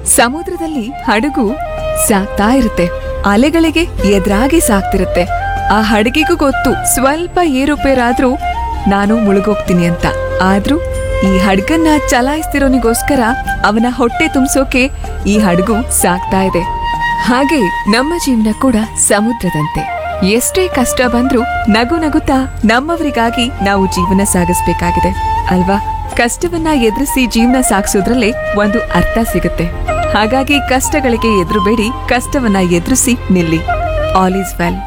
ಸಮುದ್ರದಲ್ಲಿ ಹಡಗು ಸಾಗ್ತಾ ಇರುತ್ತೆ, ಅಲೆಗಳಿಗೆ ಎದುರಾಗಿ ಸಾಗ್ತಿರುತ್ತೆ. ಆ ಹಡಗಿಗೂ ಗೊತ್ತು ಸ್ವಲ್ಪ ಏರುಪೇರಾದ್ರೂ ನಾನು ಮುಳುಗೋಗ್ತೀನಿ ಅಂತ. ಆದ್ರೂ ಈ ಹಡಗನ್ನ ಚಲಾಯಿಸ್ತಿರೋನಿಗೋಸ್ಕರ ಅವನ ಹೊಟ್ಟೆ ತುಂಬಿಸೋಕೆ ಈ ಹಡಗು ಸಾಗ್ತಾ ಇದೆ. ಹಾಗೆ ನಮ್ಮ ಜೀವನ ಕೂಡ ಸಮುದ್ರದಂತೆ. ಎಷ್ಟೇ ಕಷ್ಟ ಬಂದ್ರೂ ನಗು ನಗುತ್ತಾ ನಮ್ಮವರಿಗಾಗಿ ನಾವು ಜೀವನ ಸಾಗಿಸ್ಬೇಕಾಗಿದೆ ಅಲ್ವಾ? ಕಷ್ಟವನ್ನ ಎದುರಿಸಿ ಜೀವನ ಸಾಗಿಸೋದ್ರಲ್ಲೇ ಒಂದು ಅರ್ಥ ಸಿಗುತ್ತೆ. ಹಾಗಾಗಿ ಕಷ್ಟಗಳಿಗೆ ಎದುರುಬೇಡಿ, ಕಷ್ಟವನ್ನ ಎದುರಿಸಿ ನಿಲ್ಲಿ. All is well.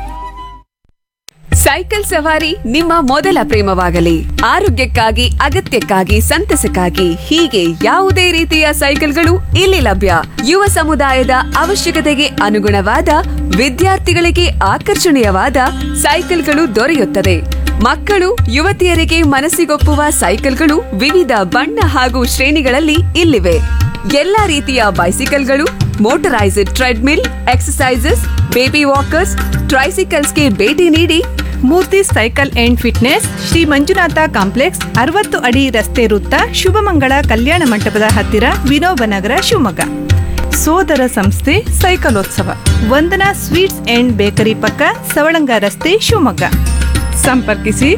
ಸೈಕಲ್ ಸವಾರಿ ನಿಮ್ಮ ಮೊದಲ ಪ್ರೇಮವಾಗಲಿ. ಆರೋಗ್ಯಕ್ಕಾಗಿ, ಅಗತ್ಯಕ್ಕಾಗಿ, ಸಂತಸಕ್ಕಾಗಿ ಹೀಗೆ ಯಾವುದೇ ರೀತಿಯ ಸೈಕಲ್ಗಳು ಇಲ್ಲಿ ಲಭ್ಯ. ಯುವ ಸಮುದಾಯದ ಅವಶ್ಯಕತೆಗೆ ಅನುಗುಣವಾದ, ವಿದ್ಯಾರ್ಥಿಗಳಿಗೆ ಆಕರ್ಷಣೀಯವಾದ ಸೈಕಲ್ಗಳು ದೊರೆಯುತ್ತದೆ. ಮಕ್ಕಳು, ಯುವತಿಯರಿಗೆ ಮನಸ್ಸಿಗೊಪ್ಪುವ ಸೈಕಲ್ಗಳು ವಿವಿಧ ಬಣ್ಣ ಹಾಗೂ ಶ್ರೇಣಿಗಳಲ್ಲಿ ಇಲ್ಲಿವೆ. ಎಲ್ಲಾ ರೀತಿಯ ಬೈಸಿಕಲ್ಗಳು, motorised treadmill, exercises, baby walkers, ಟ್ರೈಸಿಕಲ್ಸ್ಗೆ ಭೇಟಿ ನೀಡಿ. ಮೂರ್ತಿ cycle and fitness, Shri Manjunatha complex, 60 ಅಡಿ ರಸ್ತೆ ವೃತ್ತ, ಶುಭಮಂಗಳ ಕಲ್ಯಾಣ ಮಂಟಪದ ಹತ್ತಿರ, ವಿನೋಬನಗರ, ಶಿವಮೊಗ್ಗ. ಸೋದರ ಸಂಸ್ಥೆ ಸೈಕಲೋತ್ಸವ, ವಂದನಾ ಸ್ವೀಟ್ಸ್ ಅಂಡ್ ಬೇಕರಿ ಪಕ್ಕ, ಸವಳಂಗ ರಸ್ತೆ, ಶಿವಮೊಗ್ಗ. ಸಂಪರ್ಕಿಸಿ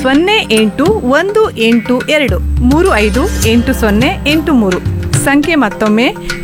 081823580803. ಸಂಖ್ಯೆ ಮತ್ತೊಮ್ಮೆ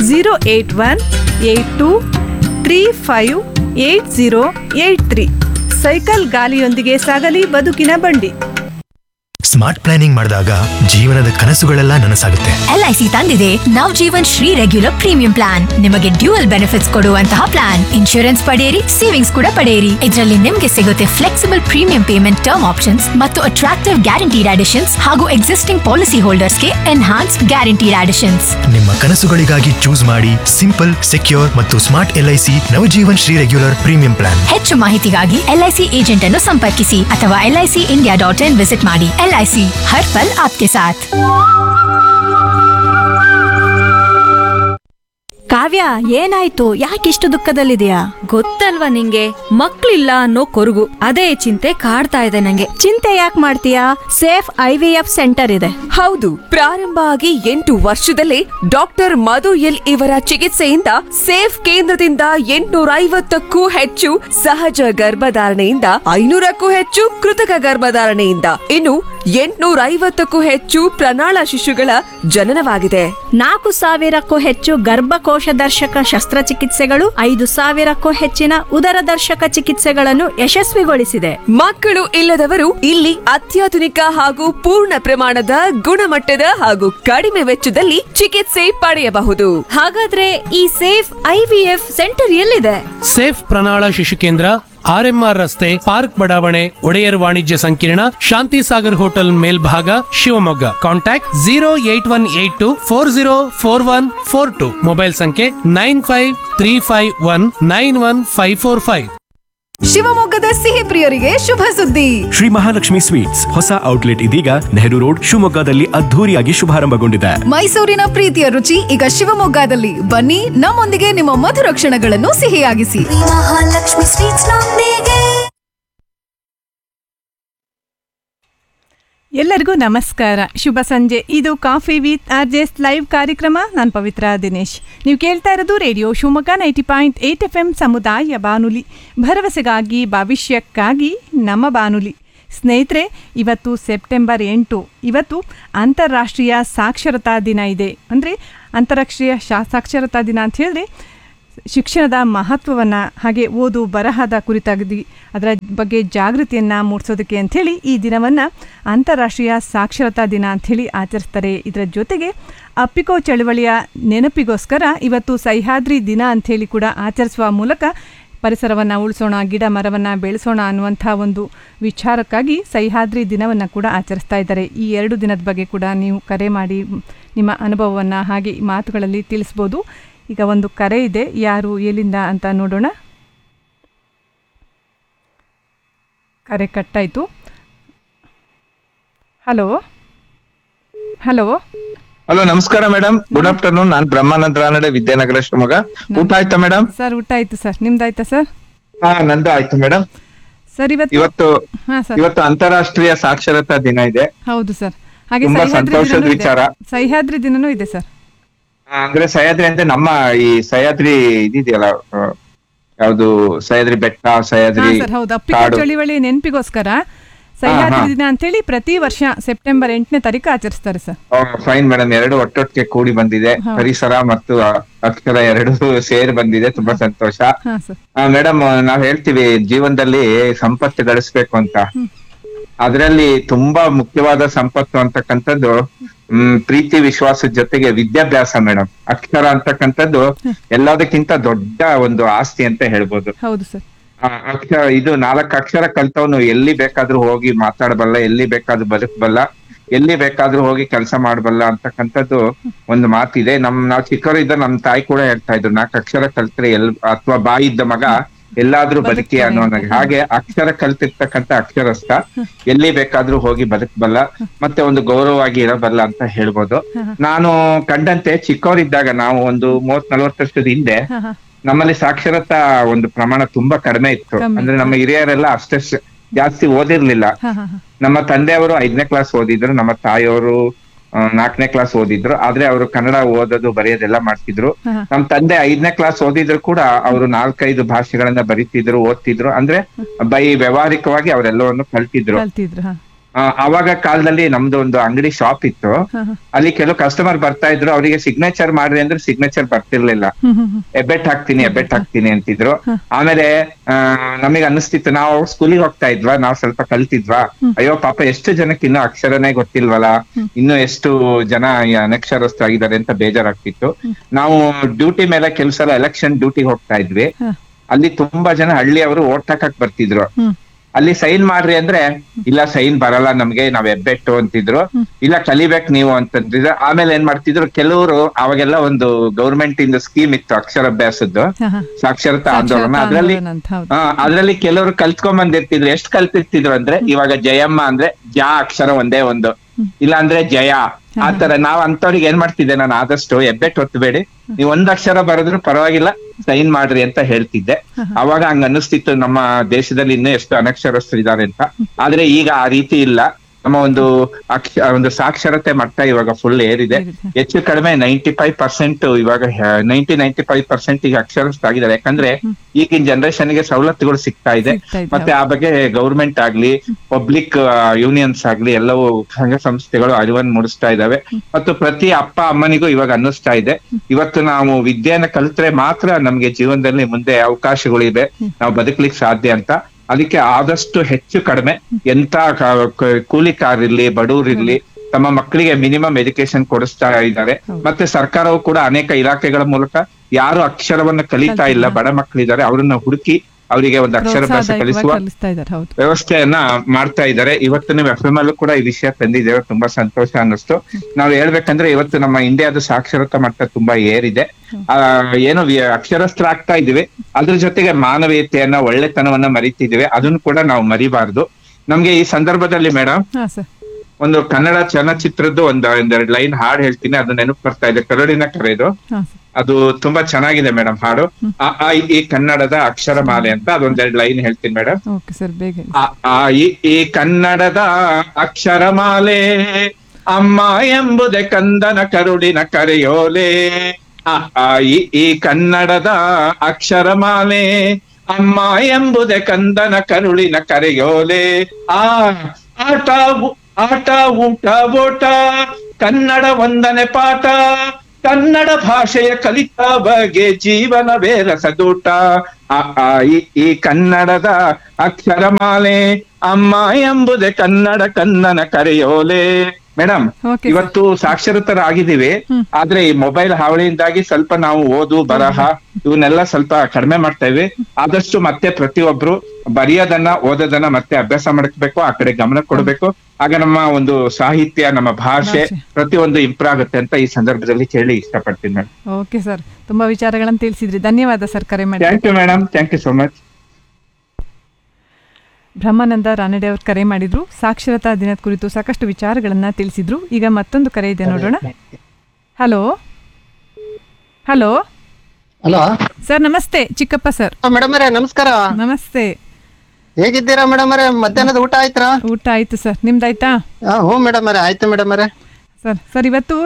08182358083. ಸೈಕಲ್ ಗಾಲಿಯೊಂದಿಗೆ ಸಾಗಲಿ ಬದುಕಿನ ಬಂಡಿ. ಸ್ಮಾರ್ಟ್ ಪ್ಲಾನಿಂಗ್ ಮಾಡಿದಾಗ ಜೀವನದ ಕನಸುಗಳೆಲ್ಲ ನನಸಾಗುತ್ತೆ. LIC ತಂದಿದೆ ನವ್ Jeevan Shri regular premium plan. ನಿಮಗೆ ಡ್ಯೂಯಲ್ ಬೆನಿಫಿಟ್ಸ್ ಕೊಡುವಂತಹ ಪ್ಲಾನ್. ಇನ್ಶೂರೆನ್ಸ್ ಪಡೆಯಿರಿ, ಸೇವಿಂಗ್ಸ್ ಕೂಡ ಪಡೆಯಿರಿ. ಇದರಲ್ಲಿ ನಿಮಗೆ ಸಿಗುತ್ತೆ flexible premium payment term options ಮತ್ತು ಅಟ್ರಾಕ್ಟಿವ್ ಗ್ಯಾರಂಟಿಡ್ ಅಡಿಷನ್ಸ್ ಹಾಗೂ existing policy ಹೋಲ್ಡರ್ಸ್ಗೆ enhanced guaranteed additions. ನಿಮ್ಮ ಕನಸುಗಳಿಗಾಗಿ ಚೂಸ್ ಮಾಡಿ ಸಿಂಪಲ್, ಸೆಕ್ಯೂರ್ ಮತ್ತು smart LIC Navajeevan Shri regular premium plan. ಹೆಚ್ಚು ಮಾಹಿತಿಗಾಗಿ LIC ಏಜೆಂಟ್ ಅನ್ನು ಸಂಪರ್ಕಿಸಿ ಅಥವಾ LICindia.in ವಿಸಿಟ್ ಮಾಡಿ. LIC हर पल आपके साथ. ಕಾವ್ಯ, ಏನಾಯ್ತು? ಯಾಕಿಷ್ಟು ದುಃಖದಲ್ಲಿದೆಯಾ? ಗೊತ್ತಲ್ವಾ ನಿಂಗೆ, ಮಕ್ಳಿಲ್ಲ ಅನ್ನೋ ಕೊರಗು. ಅದೇ ಚಿಂತೆ ಕಾಡ್ತಾ ಇದೆ ನಂಗೆ. ಚಿಂತೆ ಯಾಕೆ ಮಾಡ್ತೀಯಾ? ಸೇಫ್ IVF ಸೆಂಟರ್ ಇದೆ. ಹೌದು, ಪ್ರಾರಂಭ ಆಗಿ 8 ವರ್ಷದಲ್ಲೇ ಡಾಕ್ಟರ್ ಮಧು ಎಲ್ ಇವರ ಚಿಕಿತ್ಸೆಯಿಂದ ಸೇಫ್ ಕೇಂದ್ರದಿಂದ 850ಕ್ಕೂ ಹೆಚ್ಚು ಸಹಜ ಗರ್ಭಧಾರಣೆಯಿಂದ 500ಕ್ಕೂ ಹೆಚ್ಚು ಕೃತಕ ಗರ್ಭಧಾರಣೆಯಿಂದ ಇನ್ನು 850ಕ್ಕೂ ಹೆಚ್ಚು ಪ್ರಣಾಳ ಶಿಶುಗಳ ಜನನವಾಗಿದೆ. 4,000ಕ್ಕೂ ಹೆಚ್ಚು ಗರ್ಭಕೋಶ ದರ್ಶಕ ಶಸ್ತ್ರಚಿಕಿತ್ಸೆಗಳು, 5,000ಕ್ಕೂ ಹೆಚ್ಚಿನ ಉದರ ದರ್ಶಕ ಚಿಕಿತ್ಸೆಗಳನ್ನು ಯಶಸ್ವಿಗೊಳಿಸಿದೆ. ಮಕ್ಕಳು ಇಲ್ಲದವರು ಇಲ್ಲಿ ಅತ್ಯಾಧುನಿಕ ಹಾಗೂ ಪೂರ್ಣ ಪ್ರಮಾಣದ ಗುಣಮಟ್ಟದ ಹಾಗೂ ಕಡಿಮೆ ವೆಚ್ಚದಲ್ಲಿ ಚಿಕಿತ್ಸೆ ಪಡೆಯಬಹುದು. ಹಾಗಾದ್ರೆ ಈ ಸೇಫ್ IVF ಸೆಂಟರ್ ಎಲ್ಲಿದೆ? ಸೇಫ್ ಪ್ರಣಾಳ ಶಿಶು ಕೇಂದ್ರ, RMR ರಸ್ತೆ, ಪಾರ್ಕ್ ಬಡಾವಣೆ, ಒಡೆಯರ್ ವಾಣಿಜ್ಯ ಸಂಕೀರ್ಣ, ಶಾಂತಿ ಸಾಗರ್ ಹೋಟೆಲ್ ಮೇಲ್ಭಾಗ, ಶಿವಮೊಗ್ಗ. ಕಾಂಟ್ಯಾಕ್ಟ್ 08184044142. ಮೊಬೈಲ್ ಸಂಖ್ಯೆ 9535191545. ಶಿವಮೊಗ್ಗದ ಸಿಹಿ ಪ್ರಿಯರಿಗೆ ಶುಭ ಸುದ್ದಿ. ಶ್ರೀ ಮಹಾಲಕ್ಷ್ಮಿ ಸ್ವೀಟ್ಸ್ ಹೊಸ ಔಟ್ಲೆಟ್ ಇದೀಗ ನೆಹರು ರೋಡ್, ಶಿವಮೊಗ್ಗದಲ್ಲಿ ಅದ್ಧೂರಿಯಾಗಿ ಶುಭಾರಂಭಗೊಂಡಿದೆ. ಮೈಸೂರಿನ ಪ್ರೀತಿಯ ರುಚಿ ಈಗ ಶಿವಮೊಗ್ಗದಲ್ಲಿ. ಬನ್ನಿ, ನಮ್ಮೊಂದಿಗೆ ನಿಮ್ಮ ಮಧುರ ಕ್ಷಣಗಳನ್ನು ಸಿಹಿಯಾಗಿಸಿ. ಮಹಾಲಕ್ಷ್ಮಿ ಸ್ವೀಟ್ಸ್ ನೊಂದಿಗೆ. ಎಲ್ಲರಿಗೂ ನಮಸ್ಕಾರ, ಶುಭ ಸಂಜೆ. ಇದು ಕಾಫಿ ವಿತ್ RJ's ಲೈವ್ ಕಾರ್ಯಕ್ರಮ. ನಾನು ಪವಿತ್ರ ದಿನೇಶ್. ನೀವು ಕೇಳ್ತಾ ಇರೋದು ರೇಡಿಯೋ ಶಿವಮೊಗ್ಗ 90.8 FM ಸಮುದಾಯ ಬಾನುಲಿ, ಭರವಸೆಗಾಗಿ ಭವಿಷ್ಯಕ್ಕಾಗಿ ನಮ್ಮ ಬಾನುಲಿ. ಸ್ನೇಹಿತರೆ, ಇವತ್ತು ಸೆಪ್ಟೆಂಬರ್ 8. ಇವತ್ತು ಅಂತಾರಾಷ್ಟ್ರೀಯ ಸಾಕ್ಷರತಾ ದಿನ ಇದೆ. ಅಂದರೆ ಅಂತಾರಾಷ್ಟ್ರೀಯ ಸಾಕ್ಷರತಾ ದಿನ ಅಂತ ಹೇಳಿದ್ರೆ ಶಿಕ್ಷಣದ ಮಹತ್ವವನ್ನು, ಹಾಗೆ ಓದು ಬರಹದ ಕುರಿತಾಗಿ ಅದರ ಬಗ್ಗೆ ಜಾಗೃತಿಯನ್ನು ಮೂಡಿಸೋದಕ್ಕೆ ಅಂಥೇಳಿ ಈ ದಿನವನ್ನು ಅಂತಾರಾಷ್ಟ್ರೀಯ ಸಾಕ್ಷರತಾ ದಿನ ಅಂಥೇಳಿ ಆಚರಿಸ್ತಾರೆ. ಇದರ ಜೊತೆಗೆ ಅಪ್ಪಿಕೋ ಚಳವಳಿಯ ನೆನಪಿಗೋಸ್ಕರ ಇವತ್ತು ಸಹ್ಯಾದ್ರಿ ದಿನ ಅಂಥೇಳಿ ಕೂಡ ಆಚರಿಸುವ ಮೂಲಕ ಪರಿಸರವನ್ನು ಉಳಿಸೋಣ, ಗಿಡ ಮರವನ್ನು ಬೆಳೆಸೋಣ ಅನ್ನುವಂಥ ಒಂದು ವಿಚಾರಕ್ಕಾಗಿ ಸಹ್ಯಾದ್ರಿ ದಿನವನ್ನು ಕೂಡ ಆಚರಿಸ್ತಾ ಇದ್ದಾರೆ. ಈ 2 ದಿನದ ಬಗ್ಗೆ ಕೂಡ ನೀವು ಕರೆ ಮಾಡಿ ನಿಮ್ಮ ಅನುಭವವನ್ನು ಹಾಗೆ ಮಾತುಗಳಲ್ಲಿ ತಿಳಿಸ್ಬೋದು. ಈಗ ಒಂದು ಕರೆ ಇದೆ, ಯಾರು ಎಲ್ಲಿಂದ ಅಂತ ನೋಡೋಣ. ಕರೆ ಕಟ್ಟಾಯಿತು. ಹಲೋ ಹಲೋ ಹಲೋ, ನಮಸ್ಕಾರ ಮೇಡಮ್. Good afternoon. ನಾನು ಬ್ರಹ್ಮಾನಂದ ರಾನಡೆ, ವಿದ್ಯಾನಗರ, ಶಿವಮೊಗ್ಗ. ಊಟ ಆಯ್ತಾ ಮೇಡಮ್? ಸರ್, ಊಟ ಆಯ್ತು ಸರ್. ನಿಮ್ದಾಯ್ತಾ ಸರ್? ನಂದು ಆಯ್ತು ಮೇಡಮ್. ಸರ್, ಇವತ್ತು ಅಂತಾರಾಷ್ಟ್ರೀಯ ಸಾಕ್ಷರತಾ ದಿನ ಇದೆ. ಹೌದು ಸರ್. ಹಾಗೆ ತುಂಬಾ ಸಂತೋಷದ ವಿಚಾರ. ಸಹ್ಯಾದ್ರಿ ದಿನನೂ ಇದೆ ಸರ್. ಅಂದ್ರೆ ಸಹ್ಯಾದ್ರಿ ಅಂದ್ರೆ ನಮ್ಮ ಈ ಸಹ್ಯಾದ್ರಿ ಇದಿದೆಯಲ್ಲ, ಯಾವ್ದು ಸಹ್ಯಾದ್ರಿ ಬೆಟ್ಟ, ಸಹ್ಯಾದ್ರಿ ಸರ್ ಹೌದು, ಅಪ್ಪಿಕ ಕಾಡು. ಚಳಿವಳಿ ನೆನಪಿಗೋಸ್ಕರ ಸಹ್ಯಾದ್ರಿ ದಿನ ಅಂತೇಳಿ ಪ್ರತಿ ವರ್ಷ ಸೆಪ್ಟೆಂಬರ್ 8ನೇ ತಾರೀಕು ಆಚರಿಸ್ತಾರೆ ಸರ್. ಫೈನ್ ಮೇಡಮ್, ಎರಡು ಒಟ್ಟೊಟ್ಟಿಗೆ ಕೂಡಿ ಬಂದಿದೆ. ಪರಿಸರ ಮತ್ತು ಅಕ್ಷರ ಎರಡು ಸೇರಿ ಬಂದಿದೆ, ತುಂಬಾ ಸಂತೋಷ. ಹಾ ಸರ್. ಮೇಡಮ್, ನಾವ್ ಹೇಳ್ತೀವಿ ಜೀವನದಲ್ಲಿ ಸಂಪತ್ತು ಗಳಿಸ್ಬೇಕು ಅಂತ. ಅದರಲ್ಲಿ ತುಂಬಾ ಮುಖ್ಯವಾದ ಸಂಪತ್ತು ಅಂತಕ್ಕಂಥದ್ದು ಪ್ರೀತಿ ವಿಶ್ವಾಸದ ಜೊತೆಗೆ ವಿದ್ಯಾಭ್ಯಾಸ ಮೇಡಮ್. ಅಕ್ಷರ ಅಂತಕ್ಕಂಥದ್ದು ಎಲ್ಲದಕ್ಕಿಂತ ದೊಡ್ಡ ಒಂದು ಆಸ್ತಿ ಅಂತ ಹೇಳ್ಬೋದು. ಹೌದು ಸರ್. ಅಕ್ಷರ ಇದು 4 ಅಕ್ಷರ ಕಲ್ತವನು ಎಲ್ಲಿ ಬೇಕಾದ್ರೂ ಹೋಗಿ ಮಾತಾಡಬಲ್ಲ, ಎಲ್ಲಿ ಬೇಕಾದ್ರೂ ಬದುಕಬಲ್ಲ, ಎಲ್ಲಿ ಬೇಕಾದ್ರೂ ಹೋಗಿ ಕೆಲಸ ಮಾಡಬಲ್ಲ ಅಂತಕ್ಕಂಥದ್ದು ಒಂದು ಮಾತಿದೆ. ನಾವು ಚಿಕ್ಕವರಿದ್ದ ನಮ್ ತಾಯಿ ಕೂಡ ಹೇಳ್ತಾ ಇದ್ರು, 4 ಅಕ್ಷರ ಕಲ್ತ್ರೆ ಅಥವಾ ಬಾಯಿ ಇದ್ದ ಮಗ ಎಲ್ಲಾದ್ರೂ ಬದುಕಿ ಅನ್ನೋನಾಗ. ಹಾಗೆ ಅಕ್ಷರ ಕಲ್ತಿರ್ತಕ್ಕಂಥ ಅಕ್ಷರಸ್ಥ ಎಲ್ಲಿ ಬೇಕಾದ್ರೂ ಹೋಗಿ ಬದುಕಬಲ್ಲ, ಮತ್ತೆ ಒಂದು ಗೌರವವಾಗಿ ಇರಬಲ್ಲ ಅಂತ ಹೇಳ್ಬೋದು. ನಾನು ಕಂಡಂತೆ ಚಿಕ್ಕವರಿದ್ದಾಗ, ನಾವು ಒಂದು 30-40 ವರ್ಷದ ಹಿಂದೆ ನಮ್ಮಲ್ಲಿ ಸಾಕ್ಷರತಾ ಒಂದು ಪ್ರಮಾಣ ತುಂಬಾ ಕಡಿಮೆ ಇತ್ತು. ಅಂದ್ರೆ ನಮ್ಮ ಹಿರಿಯರೆಲ್ಲ ಅಷ್ಟೇ ಜಾಸ್ತಿ ಓದಿರ್ಲಿಲ್ಲ. ನಮ್ಮ ತಂದೆಯವರು 5ನೇ ಕ್ಲಾಸ್ ಓದಿದ್ರು, ನಮ್ಮ ತಾಯಿಯವರು 4ನೇ ಕ್ಲಾಸ್ ಓದಿದ್ರು. ಆದ್ರೆ ಅವರು ಕನ್ನಡ ಓದೋದು ಬರೆಯೋದೆಲ್ಲ ಮಾಡ್ತಿದ್ರು. ನಮ್ ತಂದೆ 5ನೇ ಕ್ಲಾಸ್ ಓದಿದ್ರು ಕೂಡ ಅವರು 4-5 ಭಾಷೆಗಳನ್ನ ಬರೀತಿದ್ರು, ಓದ್ತಿದ್ರು. ಅಂದ್ರೆ ವ್ಯವಹಾರಿಕವಾಗಿ ಅವರೆಲ್ಲವನ್ನು ಕಲ್ತಿದ್ರು. ಅವಾಗ ಕಾಲದಲ್ಲಿ ನಮ್ದು ಒಂದು ಅಂಗಡಿ ಶಾಪ್ ಇತ್ತು. ಅಲ್ಲಿ ಕೆಲವು ಕಸ್ಟಮರ್ ಬರ್ತಾ ಇದ್ರು, ಅವರಿಗೆ ಸಿಗ್ನೇಚರ್ ಮಾಡ್ರಿ ಅಂದ್ರೆ ಸಿಗ್ನೇಚರ್ ಬರ್ತಿರ್ಲಿಲ್ಲ. ಎಬ್ಬೆಟ್ ಹಾಕ್ತೀನಿ ಅಂತಿದ್ರು. ಆಮೇಲೆ ನಮಗೆ ಅನ್ನಿಸ್ತಿತ್ತು, ನಾವು ಸ್ಕೂಲಿಗೆ ಹೋಗ್ತಾ ಇದ್ವಾ, ನಾವ್ ಸ್ವಲ್ಪ ಕಲ್ತಿದ್ವಾ, ಅಯ್ಯೋ ಪಾಪ ಎಷ್ಟು ಜನಕ್ಕೆ ಇನ್ನೂ ಅಕ್ಷರನೇ ಗೊತ್ತಿಲ್ವಲ್ಲ, ಇನ್ನು ಎಷ್ಟು ಜನ ಅನಕ್ಷರಸ್ಥರಾಗಿದ್ದಾರೆ ಅಂತ ಬೇಜಾರಾಗ್ತಿತ್ತು. ನಾವು ಡ್ಯೂಟಿ ಮೇಲೆ ಕೆಲಸ ಎಲೆಕ್ಷನ್ ಡ್ಯೂಟಿಗೆ ಹೋಗ್ತಾ ಇದ್ವಿ. ಅಲ್ಲಿ ತುಂಬಾ ಜನ ಹಳ್ಳಿಯವರು ಓಟ್ ಹಾಕಕ್ ಬರ್ತಿದ್ರು. ಅಲ್ಲಿ ಸೈನ್ ಮಾಡ್ರಿ ಅಂದ್ರೆ, ಇಲ್ಲ ಸೈನ್ ಬರಲ್ಲ ನಮ್ಗೆ, ನಾವ್ ಹೆಬ್ಬೆಟ್ಟು ಅಂತಿದ್ರು. ಇಲ್ಲ ಕಲಿಬೇಕು ನೀವು ಅಂತಂದಿದ್ರು. ಆಮೇಲೆ ಏನ್ ಮಾಡ್ತಿದ್ರು ಕೆಲವರು, ಅವಾಗೆಲ್ಲ ಒಂದು ಗೌರ್ಮೆಂಟ್ ಇಂದ ಸ್ಕೀಮ್ ಇತ್ತು ಅಕ್ಷರಾಭ್ಯಾಸದ್ದು, ಸಾಕ್ಷರತಾ ಆಂದೋಲನ. ಅದ್ರಲ್ಲಿ ಕೆಲವರು ಕಲ್ತ್ಕೊಂಡ್ ಬಂದಿರ್ತಿದ್ರು. ಎಷ್ಟು ಕಲ್ತಿರ್ತಿದ್ರು ಅಂದ್ರೆ, ಇವಾಗ ಜಯಮ್ಮ ಅಂದ್ರೆ ಜ ಅಕ್ಷರ ಒಂದೇ ಒಂದು, ಇಲ್ಲ ಅಂದ್ರೆ ಜಯ, ಆತರ. ನಾವ್ ಅಂತವ್ರಿಗೆ ಏನ್ ಮಾಡ್ತಿದ್ದೆ, ನಾನು ಆದಷ್ಟು ಹೆಬ್ಬೆಟ್ಟು ಹೊತ್ತಬೇಡಿ, ನೀವ್ 1 ಅಕ್ಷರ ಬರೆದ್ರು ಪರವಾಗಿಲ್ಲ ಸೈನ್ ಮಾಡ್ರಿ ಅಂತ ಹೇಳ್ತಿದ್ದೆ. ಅವಾಗ ಹಂಗ ಅನ್ನಿಸ್ತಿತ್ತು ನಮ್ಮ ದೇಶದಲ್ಲಿ ಇನ್ನೂ ಎಷ್ಟು ಅನಕ್ಷರಸ್ಥರಿದ್ದಾರೆ ಅಂತ. ಆದ್ರೆ ಈಗ ಆ ರೀತಿ ಇಲ್ಲ. ನಮ್ಮ ಒಂದು ಸಾಕ್ಷರತೆ ಮಟ್ಟ ಇವಾಗ ಫುಲ್ ಏರಿದೆ. ಹೆಚ್ಚು ಕಡಿಮೆ 95% ಇವಾಗ 90-95% ಈಗ ಅಕ್ಷರಸ್ಥರಾಗಿದ್ದಾರೆ. ಯಾಕಂದ್ರೆ ಈಗಿನ ಜನರೇಷನ್ ಗೆ ಸವಲತ್ತುಗಳು ಸಿಗ್ತಾ ಇದೆ. ಮತ್ತೆ ಆ ಬಗ್ಗೆ ಗೌರ್ಮೆಂಟ್ ಆಗ್ಲಿ, ಪಬ್ಲಿಕ್ ಯೂನಿಯನ್ಸ್ ಆಗ್ಲಿ, ಎಲ್ಲವೂ ಸಂಘ ಸಂಸ್ಥೆಗಳು ಅರಿವನ್ನು ಮೂಡಿಸ್ತಾ ಇದಾವೆ. ಮತ್ತು ಪ್ರತಿ ಅಪ್ಪ ಅಮ್ಮನಿಗೂ ಇವಾಗ ಅನ್ನಿಸ್ತಾ ಇದೆ, ಇವತ್ತು ನಾವು ವಿದ್ಯೆಯನ್ನ ಕಲಿತ್ರೆ ಮಾತ್ರ ನಮ್ಗೆ ಜೀವನದಲ್ಲಿ ಮುಂದೆ ಅವಕಾಶಗಳಿವೆ, ನಾವು ಬದುಕಲಿಕ್ಕೆ ಸಾಧ್ಯ ಅಂತ. ಅದಕ್ಕೆ ಆದಷ್ಟು ಹೆಚ್ಚು ಕಡಿಮೆ ಎಂತ ಕೂಲಿಕಾರಿರ್ಲಿ, ಬಡವರಿರ್ಲಿ, ತಮ್ಮ ಮಕ್ಕಳಿಗೆ ಮಿನಿಮಮ್ ಎಜುಕೇಶನ್ ಕೊಡಿಸ್ತಾ ಇದ್ದಾರೆ. ಮತ್ತೆ ಸರ್ಕಾರವು ಕೂಡ ಅನೇಕ ಇಲಾಖೆಗಳ ಮೂಲಕ ಯಾರು ಅಕ್ಷರವನ್ನ ಕಲಿತಾ ಇಲ್ಲ, ಬಡ ಮಕ್ಕಳಿದ್ದಾರೆ, ಅವ್ರನ್ನ ಹುಡುಕಿ ಅವರಿಗೆ ಒಂದು ಅಕ್ಷರಾಭ್ಯಾಸ ಕಲಿಸುವ ವ್ಯವಸ್ಥೆಯನ್ನ ಮಾಡ್ತಾ ಇದ್ದಾರೆ. ಇವತ್ತು ನೀವು FM ಅಲ್ಲೂ ಕೂಡ ಈ ವಿಷಯ ತಂದಿದ್ದೇವೆ, ತುಂಬಾ ಸಂತೋಷ ಅನ್ನಿಸ್ತು. ನಾವು ಹೇಳ್ಬೇಕಂದ್ರೆ ಇವತ್ತು ನಮ್ಮ ಇಂಡಿಯಾದ ಸಾಕ್ಷರತಾ ಮಟ್ಟ ತುಂಬಾ ಏರಿದೆ. ಏನು ಅಕ್ಷರಸ್ಥರಾಗ್ತಾ ಇದೀವಿ, ಅದ್ರ ಜೊತೆಗೆ ಮಾನವೀಯತೆಯನ್ನ, ಒಳ್ಳೆತನವನ್ನ ಮರಿತಿದೀವಿ. ಅದನ್ನು ಕೂಡ ನಾವು ಮರಿಬಾರ್ದು. ನಮ್ಗೆ ಈ ಸಂದರ್ಭದಲ್ಲಿ ಮೇಡಮ್ ಒಂದು ಕನ್ನಡ ಚಲನಚಿತ್ರದ್ದು ಒಂದೆರಡು ಲೈನ್ ಹಾಡು ಹೇಳ್ತೀನಿ, ಅದು ನೆನಪು ಬರ್ತಾ ಇದೆ. ಕರುಳಿನ ಕರೆದು, ಅದು ತುಂಬಾ ಚೆನ್ನಾಗಿದೆ ಮೇಡಮ್ ಹಾಡು. ಈ ಕನ್ನಡದ ಅಕ್ಷರಮಾಲೆ ಅಂತ ಅದೊಂದೆರಡು ಲೈನ್ ಹೇಳ್ತೀನಿ ಮೇಡಮ್. ಈ ಕನ್ನಡದ ಅಕ್ಷರಮಾಲೆ, ಅಮ್ಮ ಎಂಬುದೇ ಕಂದನ ಕರುಳಿನ ಕರೆಯೋಲೆ. ಈ ಕನ್ನಡದ ಅಕ್ಷರಮಾಲೆ, ಅಮ್ಮ ಎಂಬುದೇ ಕಂದನ ಕರುಳಿನ ಕರೆಯೋಲೆ. ಆಟ ಊಟ ಓಟ, ಕನ್ನಡ ಒಂದನೇ ಪಾಠ, ಕನ್ನಡ ಭಾಷೆಯ ಕಲಿತ ಬಗೆ ಜೀವನವೇ ರಸದೂಟ. ಈ ಕನ್ನಡದ ಅಕ್ಷರಮಾಲೆ, ಅಮ್ಮ ಎಂಬುದೇ ಕನ್ನನ ಕರೆಯೋಲೆ. ಮೇಡಮ್, ಇವತ್ತು ಸಾಕ್ಷರತರಾಗಿದ್ದೀವಿ, ಆದ್ರೆ ಈ ಮೊಬೈಲ್ ಹಾವಳಿಯಿಂದಾಗಿ ಸ್ವಲ್ಪ ನಾವು ಓದು ಬರಹ ಇವನ್ನೆಲ್ಲ ಸ್ವಲ್ಪ ಕಡಿಮೆ ಮಾಡ್ತಾ ಇವಿ. ಆದಷ್ಟು ಮತ್ತೆ ಪ್ರತಿಯೊಬ್ರು ಬರೆಯೋದನ್ನ, ಓದೋದನ್ನ ಮತ್ತೆ ಅಭ್ಯಾಸ ಮಾಡ್ಬೇಕು, ಆ ಕಡೆ ಗಮನ ಕೊಡ್ಬೇಕು. ಆಗ ನಮ್ಮ ಒಂದು ಸಾಹಿತ್ಯ, ನಮ್ಮ ಭಾಷೆ ಪ್ರತಿಯೊಂದು ಇಂಪ್ರೂವ್ ಆಗುತ್ತೆ ಅಂತ ಈ ಸಂದರ್ಭದಲ್ಲಿ ಕೇಳಿ ಇಷ್ಟಪಡ್ತೀನಿ ಮೇಡಮ್. ಓಕೆ ಸರ್, ತುಂಬಾ ವಿಚಾರಗಳನ್ನು ತಿಳಿಸಿದ್ರಿ. ಧನ್ಯವಾದ ಸರ್ ಕರೆ ಮಾಡಿ. Thank you madam, thank you so much. ಬ್ರಹ್ಮಾನಂದ ರಾನಡೆ ಅವರು ಕರೆ ಮಾಡಿದ್ರು. ಸಾಕ್ಷರತಾ ದಿನದ ಕುರಿತು ಸಾಕಷ್ಟು ವಿಚಾರಗಳನ್ನ ತಿಳಿಸಿದ್ರು. ಈಗ ಮತ್ತೊಂದು ಕರೆ ಇದೆ, ನೋಡೋಣ. ಹಲೋ ಹಲೋ ಹಲೋ ಸರ್, ನಮಸ್ತೆ. ಚಿಕ್ಕಪ್ಪ ಸರ್. ಮೇಡಮ್ ಅವರೇ ನಮಸ್ಕಾರ. ನಮಸ್ತೆ, ಹೇಗಿದ್ದೀರಾ ಮೇಡಮ್ ಅವರೇ? ಮಧ್ಯಾಹ್ನದ ಊಟ ಆಯ್ತಾ? ಊಟ ಆಯ್ತು ಸರ್, ನಿಮ್ದಾಯ್ತಾ? ಹ್ಞೂ ಮೇಡಮ್ ಅವರೇ, ಆಯ್ತು ಮೇಡಮ್ ಅವರೇ. ಸರ್ ಇವತ್ತು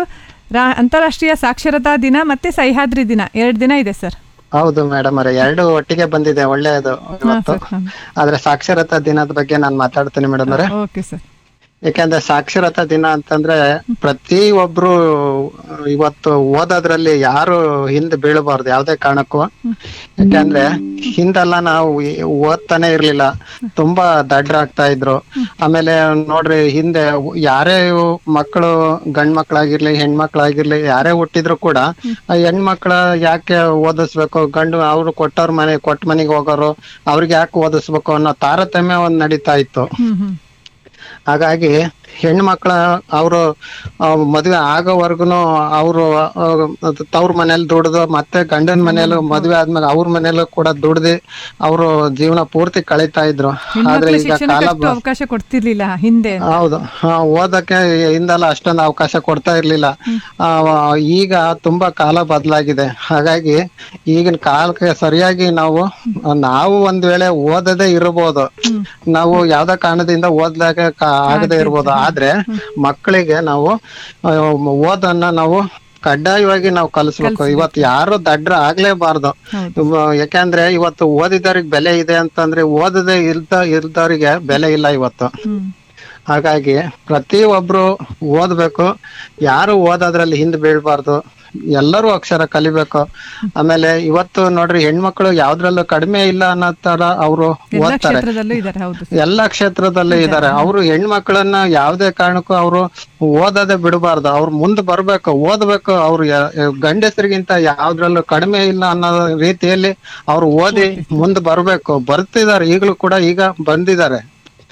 ಅಂತಾರಾಷ್ಟ್ರೀಯ ಸಾಕ್ಷರತಾ ದಿನ ಮತ್ತೆ ಸಹ್ಯಾದ್ರಿ ದಿನ 2 ದಿನ ಇದೆ ಸರ್. ಹೌದು ಮೇಡಮ್ ಅವರೇ, 2 ಒಟ್ಟಿಗೆ ಬಂದಿದೆ, ಒಳ್ಳೆಯದು ಇವತ್ತು. ಆದ್ರೆ ಸಾಕ್ಷರತಾ ದಿನದ ಬಗ್ಗೆ ನಾನು ಮಾತಾಡ್ತೀನಿ ಮೇಡಮ್ ಅವರೇ. Okay sir. ಯಾಕಂದ್ರೆ ಸಾಕ್ಷರತಾ ದಿನ ಅಂತಂದ್ರೆ ಪ್ರತಿ ಒಬ್ರು ಇವತ್ತು ಓದೋದ್ರಲ್ಲಿ ಯಾರು ಹಿಂದೆ ಬೀಳಬಾರ್ದು ಯಾವ್ದೇ ಕಾರಣಕ್ಕೂ. ಯಾಕಂದ್ರೆ ಹಿಂದೆಲ್ಲ ನಾವು ಓದ್ತಾನೆ ಇರ್ಲಿಲ್ಲ, ತುಂಬಾ ದಡ್ಡರಾಗ್ತಾ ಇದ್ರು. ಆಮೇಲೆ ನೋಡ್ರಿ, ಹಿಂದೆ ಯಾರೇ ಮಕ್ಕಳು, ಗಂಡ್ ಮಕ್ಳಾಗಿರ್ಲಿ ಹೆಣ್ಮಕ್ಳಾಗಿರ್ಲಿ ಯಾರೇ ಹುಟ್ಟಿದ್ರು ಕೂಡ ಹೆಣ್ಮಕ್ಳ ಯಾಕೆ ಓದಿಸ್ಬೇಕು, ಗಂಡು ಅವ್ರು ಕೊಟ್ಟ ಮನೆಗೆ ಹೋಗೋರು, ಅವ್ರಿಗೆ ಯಾಕೆ ಓದಿಸ್ಬೇಕು ಅನ್ನೋ ತಾರತಮ್ಯ ಒಂದ್ ನಡೀತಾ ಇತ್ತು. ಹಾಗಾಗಿ ಹೆಣ್ಮಕ್ಳ ಅವರು ಮದ್ವೆ ಆಗೋವರ್ಗುನು ಅವರು ತವ್ರ ಮನೇಲಿ ದುಡ್ದು ಮತ್ತೆ ಗಂಡನ ಮನೇಲಿ ಮದ್ವೆ ಆದ್ಮೇಲೆ ಅವ್ರ ಮನೇಲೂ ಕೂಡ ದುಡ್ದು ಅವರು ಜೀವನ ಪೂರ್ತಿ ಕಳೀತಾ ಇದ್ರು. ಆದ್ರೆ ಈಗ ಕಾಲ ಅವಕಾಶ ಕೊಡ್ತಿರ್ಲಿಲ್ಲ ಹಿಂದೆ. ಹೌದು, ಓದಕ್ಕೆ ಹಿಂದೆಲ್ಲ ಅಷ್ಟೊಂದು ಅವಕಾಶ ಕೊಡ್ತಾ ಇರ್ಲಿಲ್ಲ. ಈಗ ತುಂಬಾ ಕಾಲ ಬದಲಾಗಿದೆ. ಹಾಗಾಗಿ ಈಗಿನ ಕಾಲಕ್ಕೆ ಸರಿಯಾಗಿ ನಾವು ಒಂದ್ ವೇಳೆ ಓದದೇ ಇರಬಹುದು, ನಾವು ಯಾವ್ದೇ ಕಾರಣದಿಂದ ಓದ್ಲಾಕ ಆಗದೆ ಇರ್ಬೋದು. ಆದ್ರೆ ಮಕ್ಕಳಿಗೆ ನಾವು ಓದನ್ನ ನಾವು ಕಡ್ಡಾಯವಾಗಿ ನಾವು ಕಲಿಸ್ಬೇಕು. ಇವತ್ತು ಯಾರು ದಡ್ರ ಆಗ್ಲೇಬಾರ್ದು. ಯಾಕಂದ್ರೆ ಇವತ್ತು ಓದಿದವ್ರಿಗೆ ಬೆಲೆ ಇದೆ ಅಂತಂದ್ರೆ ಓದದೆ ಇಲ್ದವ್ರಿಗೆ ಬೆಲೆ ಇಲ್ಲ ಇವತ್ತು. ಹಾಗಾಗಿ ಪ್ರತಿ ಒಬ್ರು ಓದ್ಬೇಕು, ಯಾರು ಓದೋದ್ರಲ್ಲಿ ಹಿಂದೆ ಬೀಳ್ಬಾರ್ದು, ಎಲ್ಲರೂ ಅಕ್ಷರ ಕಲಿಬೇಕು. ಆಮೇಲೆ ಇವತ್ತು ನೋಡ್ರಿ, ಹೆಣ್ಮಕ್ಳು ಯಾವ್ದ್ರಲ್ಲೂ ಕಡಿಮೆ ಇಲ್ಲ ಅನ್ನೋ ತರ ಅವರು ಓದ್ತಾರೆ, ಎಲ್ಲಾ ಕ್ಷೇತ್ರದಲ್ಲೂ ಇದ್ದಾರೆ. ಅವರು ಹೆಣ್ಮಕ್ಳನ್ನ ಯಾವ್ದೇ ಕಾರಣಕ್ಕೂ ಅವರು ಓದೋದೇ ಬಿಡಬಾರ್ದು, ಅವ್ರು ಮುಂದೆ ಬರ್ಬೇಕು, ಓದ್ಬೇಕು. ಅವ್ರು ಗಂಡಸರಿಗಿಂತ ಯಾವ್ದ್ರಲ್ಲೂ ಕಡಿಮೆ ಇಲ್ಲ ಅನ್ನೋ ರೀತಿಯಲ್ಲಿ ಅವ್ರು ಓದಿ ಮುಂದೆ ಬರ್ಬೇಕು. ಬರ್ತಿದ್ದಾರೆ, ಈಗಲೂ ಕೂಡ ಈಗ ಬಂದಿದ್ದಾರೆ.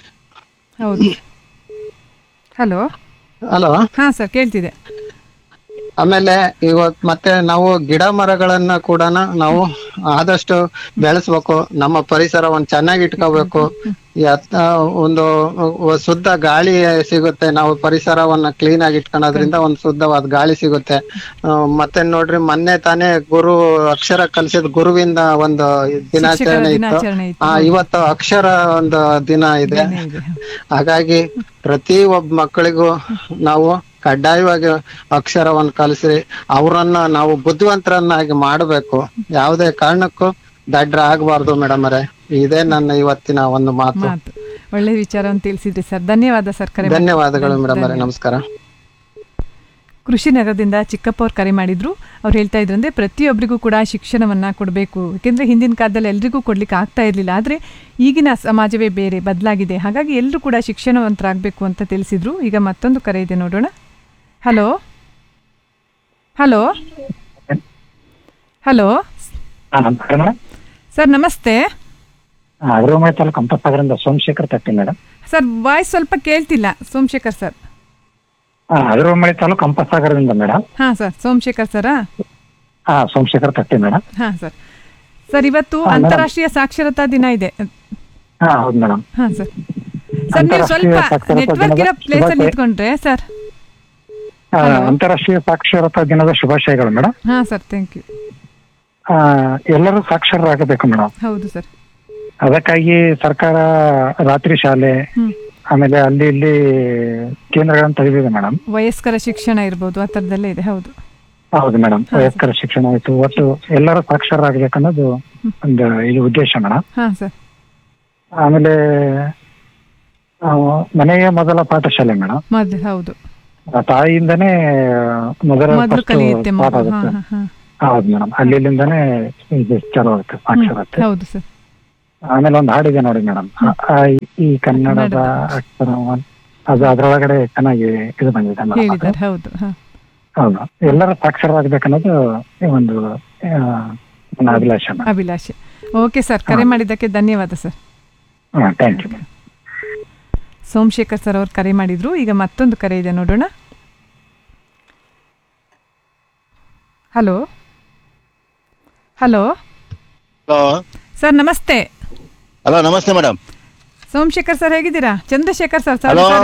ಹಲೋ ಹಲೋ, ಹಾ ಸರ್ ಕೇಳ್ತಿದೆ. ಆಮೇಲೆ ಇವತ್ ಮತ್ತೆ ನಾವು ಗಿಡ ಮರಗಳನ್ನ ಕೂಡ ನಾವು ಆದಷ್ಟು ಬೆಳೆಸ್ಬೇಕು, ನಮ್ಮ ಪರಿಸರವನ್ನು ಚೆನ್ನಾಗಿ ಇಟ್ಕೋಬೇಕು. ಒಂದು ಶುದ್ಧ ಗಾಳಿ ಸಿಗುತ್ತೆ, ನಾವು ಪರಿಸರವನ್ನ ಕ್ಲೀನ್ ಆಗಿ ಇಟ್ಕೊಳ್ಳೋದ್ರಿಂದ ಒಂದು ಶುದ್ಧವಾದ ಗಾಳಿ ಸಿಗುತ್ತೆ. ಮತ್ತೆ ನೋಡ್ರಿ, ಮೊನ್ನೆ ತಾನೇ ಅಕ್ಷರ ಕಲಿಸಿದ ಗುರುವಿನ ಒಂದು ದಿನಾಚರಣೆ ಇತ್ತು. ಇವತ್ತು ಅಕ್ಷರ ಒಂದು ದಿನ ಇದೆ. ಹಾಗಾಗಿ ಪ್ರತಿ ಒಬ್ಬ ಮಕ್ಕಳಿಗೂ ನಾವು ಕಡ್ಡಾಯವಾಗಿ ಅಕ್ಷರವನ್ನು ಕಲಿಸಿ ಅವರನ್ನ ನಾವು ಬುದ್ಧಿವಂತರನ್ನಾಗಿ ಮಾಡಬೇಕು. ಯಾವುದೇ ಕಾರಣಕ್ಕೂ ದಡ್ರ ಆಗ್ಬಾರ್ದು ಮೇಡಮ್ ಅವರೇ. ಇದೇ ನನ್ನ ಇವತ್ತಿನ ಒಂದು ಮಾತು. ಒಳ್ಳೆ ವಿಚಾರವನ್ನು ತಿಳಿಸಿದ್ರಿ ಸರ್, ಧನ್ಯವಾದ ಸರ್. ಧನ್ಯವಾದಗಳು ಮೇಡಮ್ ಅವರೇ, ನಮಸ್ಕಾರ. ಕೃಷಿ ನಗರದಿಂದ ಚಿಕ್ಕಪ್ಪ ಅವ್ರು ಕರೆ ಮಾಡಿದ್ರು. ಅವ್ರು ಹೇಳ್ತಾ ಇದ್ರಂದ್ರೆ ಪ್ರತಿಯೊಬ್ಬರಿಗೂ ಕೂಡ ಶಿಕ್ಷಣವನ್ನು ಕೊಡಬೇಕು. ಯಾಕೆಂದರೆ ಹಿಂದಿನ ಕಾಲದಲ್ಲಿ ಎಲ್ರಿಗೂ ಕೊಡ್ಲಿಕ್ಕೆ ಆಗ್ತಾ ಇರಲಿಲ್ಲ, ಆದರೆ ಈಗಿನ ಸಮಾಜವೇ ಬೇರೆ ಬದಲಾಗಿದೆ. ಹಾಗಾಗಿ ಎಲ್ಲರೂ ಕೂಡ ಶಿಕ್ಷಣವಂತರಾಗಬೇಕು ಅಂತ ತಿಳಿಸಿದ್ರು. ಈಗ ಮತ್ತೊಂದು ಕರೆ ಇದೆ, ನೋಡೋಣ. ಹಲೋ ಹಲೋ ಹಲೋ ಸರ್, ನಮಸ್ತೆ. ಸೋಮಶೇಖರ್ ತಟ್ಟಿ ಮೇಡಮ್. ಸರ್ ವಾಯ್ಸ್ ಸ್ವಲ್ಪ ಕೇಳ್ತಿಲ್ಲ. Somashekar sir, ಅಗರಮಳೆ taluk ಕಂಪಸಾಗರದಿಂದ madam. ಹಾ ಸರ್, ಸೋಮಶೇಖರ್ ಸರಾ? ಸೋಮಶೇಖರ್ ತಟ್ಟಿ ಮೇಡಮ್. ಹಾ ಸರ್. ಸರ್ ಇವತ್ತು ಅಂತಾರಾಷ್ಟ್ರೀಯ ಸಾಕ್ಷರತಾ ದಿನ ಇದೆ. ಹೌದು ಮೇಡಮ್. ಹಾ ಸರ್. ಸರ್ ನೀವು ಸ್ವಲ್ಪ ನೆಟ್ವರ್ಕ್ ಇರೋ ಪ್ಲೇಸ್ ಅಲ್ಲಿ ನಿಂತ್ಕೊಂಡ್ರೆ ಸರ್. ಅಂತಾರಾಷ್ಟ್ರೀಯ ಸಾಕ್ಷರತಾ ದಿನದ ಶುಭಾಶಯಗಳು ಮೇಡಮ್. ಹಾ ಸರ್, ಥ್ಯಾಂಕ್ ಯು. ಎಲ್ಲರೂ ಸಾಕ್ಷರರಾಗಬೇಕು ಮೇಡಮ್. ಹೌದು ಸರ್. ಅದಕ್ಕಾಗಿ ಸರ್ಕಾರ ರಾತ್ರಿ ಶಾಲೆ, ಆಮೇಲೆ ಅಲ್ಲಿ ಇಲ್ಲಿ ಕೇಂದ್ರಗಳನ್ನು ತೆಗೆದಿದೆ ಮೇಡಮ್. ವಯಸ್ಕರ ಶಿಕ್ಷಣ ಇರ್ಬೋದು, ಆ ಥರದಲ್ಲೇ ಇದೆ. ಹೌದು ಹೌದು ಮೇಡಮ್. ವಯಸ್ಕರ ಶಿಕ್ಷಣ ಆಯ್ತು, ಒಟ್ಟು ಎಲ್ಲರೂ ಸಾಕ್ಷರರಾಗಬೇಕನ್ನೋದು ಒಂದು ಇದು ಉದ್ದೇಶ ಮೇಡಮ್. ಹಾ ಸರ್. ಆಮೇಲೆ ಮನೆಯ ಮೊದಲ ಪಾಠಶಾಲೆ ಮೇಡಮ್. ಹೌದು, ತಾಯಿಯಿಂದನೇ ಮೊದಲ ಕಲಿಯುತ್ತೆ. ಪಾಠ ಆಗುತ್ತೆ. ಹೌದು ಮೇಡಮ್, ಅಲ್ಲಿಂದಾನೇ ಇದು ಚಲೋ ಆಗುತ್ತೆ ಸಾಕ್ಷರತೆ. ಹೌದು ಸರ್. ಆಮೇಲೆ ಒಂದು ಹಾಡಿದೆ ನೋಡಿ ಮೇಡಮ್, ಈ ಕನ್ನಡದ ಅಕ್ಷರ ಅದು ಅದರೊಳಗಡೆ ಚೆನ್ನಾಗಿ ಇದು ಬಂದಿದೆ. ಹೌದು ಹೌದು, ಎಲ್ಲರೂ ಸಾಕ್ಷರರಾಗಬೇಕನ್ನೋದು ಒಂದು ನನ್ನ ಅಭಿಲಾಷೆ. ಓಕೆ ಸರ್, ಕರೆ ಮಾಡಿದ್ದಕ್ಕೆ ಧನ್ಯವಾದ sir. Thank you. Somashekar sir ಅವ್ರು ಕರೆ ಮಾಡಿದ್ರು. ಈಗ ಮತ್ತೊಂದು ಕರೆ ಇದೆ, ನೋಡೋಣ. ಹಲೋ ಹಲೋ ಸರ್, ನಮಸ್ತೆ. ಹಲೋ, ನಮಸ್ತೆ ಮೇಡಮ್. ಸೋಮಶೇಖರ್ ಸರ್ ಹೇಗಿದ್ದೀರಾ? ಚಂದ್ರಶೇಖರ್ ಸರ್.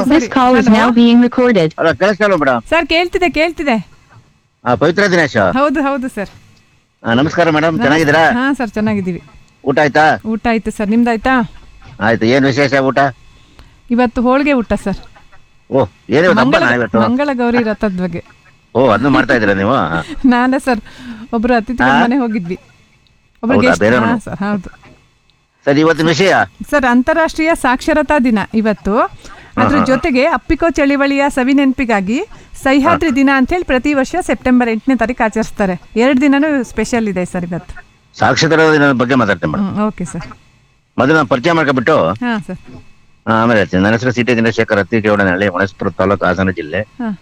ಸರ್ ಕೇಳ್ತಿದೆ. ಪವಿತ್ರ ದಿನೇಶ್. ಹೌದು ಹೌದು ಸರ್. ನಮಸ್ಕಾರ ಮೇಡಮ್, ಚೆನ್ನಾಗಿದ್ದೀರಾ? ಹಾ ಸರ್, ಚೆನ್ನಾಗಿದ್ದೀವಿ. ಊಟ ಆಯ್ತಾ? ಊಟ ಆಯ್ತು ಸರ್, ನಿಮ್ದಾಯ್ತಾ? ಆಯ್ತು. ಏನ್ ವಿಶೇಷ ಊಟ? ಇವತ್ತು ಹೋಳಿಗೆ ಊಟ ಸರ್. ಓಹ್, ಏನು ಮಂಗಳ ಗೌರಿ ರಥದ ಬಗ್ಗೆ. ಓ ಅದನ್ನು ಮಾಡ್ತಾ ಇದ್ದೀರಾ ನೀವು? ನಾನೇ ಸರ್, ಒಬ್ರು ಅತಿಥಿ ಮನೆ ಹೋಗಿದ್ವಿ. ಒಬ್ರು ಹೌದಾ, guest. ಬೇರೆಯವ್ರು? ಹಾ ಸರ್, ಹೌದು ಸರ್. ಇವತ್ತಿನ ವಿಷಯ ಸರ್ ಅಂತಾರಾಷ್ಟ್ರೀಯ ಸಾಕ್ಷರತಾ ದಿನ ಇವತ್ತು. ಅದ್ರ ಜೊತೆಗೆ ಅಪ್ಪಿಕೋ ಚಳಿವಳಿಯ ಸವಿನೆನಪಿಗಾಗಿ ಸಹ್ಯಾದ್ರಿ ದಿನ ಅಂತೇಳಿ ಪ್ರತಿ ವರ್ಷ ಸೆಪ್ಟೆಂಬರ್ 8ನೇ ತಾರೀಕು ಆಚರಿಸ್ತಾರೆ. 2 ದಿನನೂ ಸ್ಪೆಷಲ್ ಇದೆ ಸರ್ ಇವತ್ತು. ಸಾಕ್ಷರತಾ ದಿನದ ಬಗ್ಗೆ ಮಾತಾಡ್ತೇನೆ ಮೇಡಮ್. Okay sir. ಮೊದಲು ನಾನು ಪರಿಚಯ ಮಾಡ್ಕೊಬಿಟ್ಟು ಹಾಂ ಸರ್. ಆಮೇಲೆ ಹೇಳ್ತೀನಿ. ನನ್ನ ಹೆಸರು ಸಿಟಿ ಚಂದ್ರಶೇಖರ್, ಅತ್ತಿಗೇವಡನಹಳ್ಳಿ, ಹೊಣಸ್ಪುರ ತಾಲೂಕು, ಹಾಸನ ಜಿಲ್ಲೆ.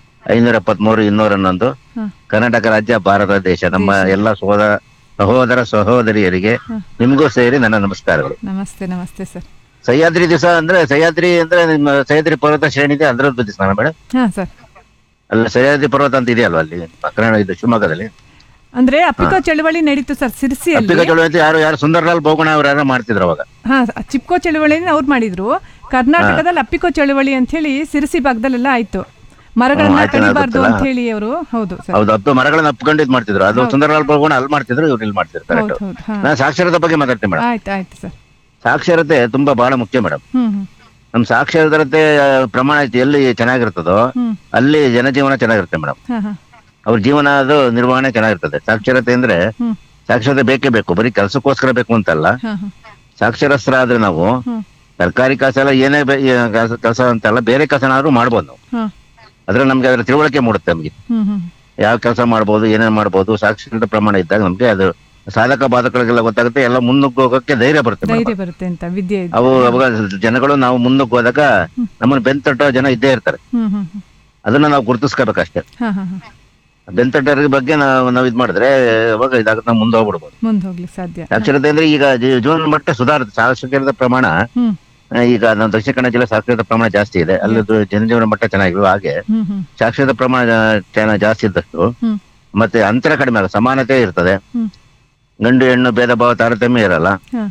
573 211 ಕರ್ನಾಟಕ ರಾಜ್ಯ, ಭಾರತ ದೇಶ. ನಮ್ಮ ಎಲ್ಲ ಸಹೋದರ ಸಹೋದರಿಯರಿಗೆ ನಿಮಗೂ ಸೇರಿ ನನ್ನ ನಮಸ್ಕಾರಗಳು. ನಮಸ್ತೆ. ನಮಸ್ತೆ ಸರ್. ಸಹ್ಯಾದ್ರಿ ದಿವಸ ಅಂದ್ರೆ ನಿಮ್ಮ ಸಹ್ಯಾದ್ರಿ ಪರ್ವತ ಶ್ರೇಣಿ ಇದೆ, ಅದರದ್ದು ದಿವಸ ಮೇಡಮ್. ಹಾಂ ಸರ್. ಅಲ್ಲ ಸಹ್ಯಾದ್ರಿ ಪರ್ವತ ಅಂತ ಇದೆಯಲ್ವಾ ಅಲ್ಲಿ ಇದು ಶಿವಮೊಗ್ಗದಲ್ಲಿ? ಅಂದ್ರೆ ಅಪ್ಪಿಕೋ ಚಳವಳಿ ನಡೀತು ಸರ್ ಸಿರ್ಸಿಯಲ್ಲಿ. ಅಪ್ಪಿಕೋ ಚಳವಳಿ ಯಾರು ಸುಂದರ್ಲಾಲ್ ಬೋಗಣ ಅವ್ರು ಯಾರು ಮಾಡ್ತಿದ್ರು ಅವಾಗ. ಹಾ, ಚಿಪ್ಕೋ ಚಳವಳಿನ ಅವ್ರು ಮಾಡಿದ್ರು. ಕರ್ನಾಟಕದಲ್ಲಿ ಅಪ್ಪಿಕೋ ಚಳವಳಿ ಅಂತ ಹೇಳಿ ಸಿರ್ಸಿ ಭಾಗದಲ್ಲೆಲ್ಲ ಆಯ್ತು. ಮರಗಳನ್ನ ಕಡಿಬಾರ್ದು ಅಂತ ಹೇಳಿ ಅವರು. ಹೌದು ಸರ್. ಹೌದು, 10 ಮರಗಳನ್ನ ಅಪ್ಕೊಂಡು ಇದ್ ಮಾಡ್ತಿದ್ರು. ಅದು ಸುಂದರ್ಲಾಲ್ ಬೋಗಣ ಅಲ್ಲಿ ಮಾಡ್ತಿದ್ರು, ಇವ್ರು ಇಲ್ಲಿ ಮಾಡ್ತಿದ್ರು. ಕರೆಕ್ಟ್. ನಾನು ಸಾಕ್ಷರತೆ ಬಗ್ಗೆ ಮಾತಾಡ್ತೀನಿ ಮೇಡಮ್. ಆಯ್ತು ಸರ್. ಸಾಕ್ಷರತೆ ತುಂಬಾ ಬಹಳ ಮುಖ್ಯ ಮೇಡಮ್. ನಮ್ ಸಾಕ್ಷರತೆ ಪ್ರಮಾಣ ಎಲ್ಲಿ ಚೆನ್ನಾಗಿರ್ತದೋ ಅಲ್ಲಿ ಜನಜೀವನ ಚೆನ್ನಾಗಿರುತ್ತೆ ಮೇಡಮ್. ಅವ್ರ ಜೀವನ ಅದು ನಿರ್ವಹಣೆ ಚೆನ್ನಾಗಿರ್ತದೆ. ಸಾಕ್ಷರತೆ ಅಂದ್ರೆ ಸಾಕ್ಷರತೆ ಬೇಕೇ ಬೇಕು, ಬರೀ ಕೆಲ್ಸಕ್ಕೋಸ್ಕರ ಬೇಕು ಅಂತಲ್ಲ. ಸಾಕ್ಷರಸ್ತ್ರ ಆದ್ರೆ ನಾವು ಸರ್ಕಾರಿ ಕೆಲಸ ಎಲ್ಲ ಏನೇ ಕೆಲಸ ಅಂತಲ್ಲ, ಬೇರೆ ಕೆಲಸನಾದ್ರೂ ಮಾಡ್ಬೋದು ನಾವು. ಅದ್ರ ನಮ್ಗೆ ಅದ್ರ ತಿಳುವಳಿಕೆ ಮೂಡುತ್ತೆ ನಮ್ಗೆ. ಯಾವ ಕೆಲಸ ಮಾಡ್ಬೋದು, ಏನೇನ್ ಮಾಡ್ಬೋದು. ಸಾಕ್ಷರತೆ ಪ್ರಮಾಣ ಇದ್ದಾಗ ನಮ್ಗೆ ಅದು ಸಾಧಕ ಬಾಧಕಗಳಿಗೆಲ್ಲ ಗೊತ್ತಾಗುತ್ತೆ. ಎಲ್ಲ ಮುನ್ನುಗ್ಗೋಗಕ್ಕೆ ಧೈರ್ಯ ಬರುತ್ತೆ ಅಂತ ವಿದ್ಯೆ. ಅವಾಗ ಜನಗಳು ನಾವು ಮುನ್ನುಗ್ಗ ಹೋದಾಗ ನಮ್ಮನ್ನು ಬೆಂತಟ್ಟೋ ಜನ ಇದ್ದೇ ಇರ್ತಾರೆ. ಅದನ್ನ ನಾವು ಗುರುತಿಸ್ಕೋಬೇಕಷ್ಟೇ. ಬೆಂತಟ್ಟರ ಬಗ್ಗೆ ನಾವು ಇದ್ ಮಾಡಿದ್ರೆ ಅವಾಗ ಇದಾಗುತ್ತೆ, ನಾವು ಮುಂದೆ ಹೋಗ್ಬಿಡ್ಬೋದು. ಸಾಕ್ಷರತೆ ಅಂದ್ರೆ ಈಗ ಜೀವನ ಮಟ್ಟ ಸುಧಾರುತ್ತೆ. ಸಾಕ್ಷರತೆ ಪ್ರಮಾಣ ಈಗ ನಮ್ಮ ದಕ್ಷಿಣ ಕನ್ನಡ ಜಿಲ್ಲೆ ಸಾಕ್ಷರತೆ ಪ್ರಮಾಣ ಜಾಸ್ತಿ ಇದೆ. ಅಲ್ಲದು ಜನಜೀವನ ಮಟ್ಟ ಚೆನ್ನಾಗಿರುವ ಹಾಗೆ ಸಾಕ್ಷರತೆ ಪ್ರಮಾಣ ಜಾಸ್ತಿ ಇದ್ದಷ್ಟು ಮತ್ತೆ ಅಂತರ ಕಡಿಮೆ ಆಗ, ಸಮಾನತೆ ಇರ್ತದೆ. ಗಂಡು ಹೆಣ್ಣು ಭೇದ ಭಾವ ತಾರತಮ್ಯ ಇರಲ್ಲ.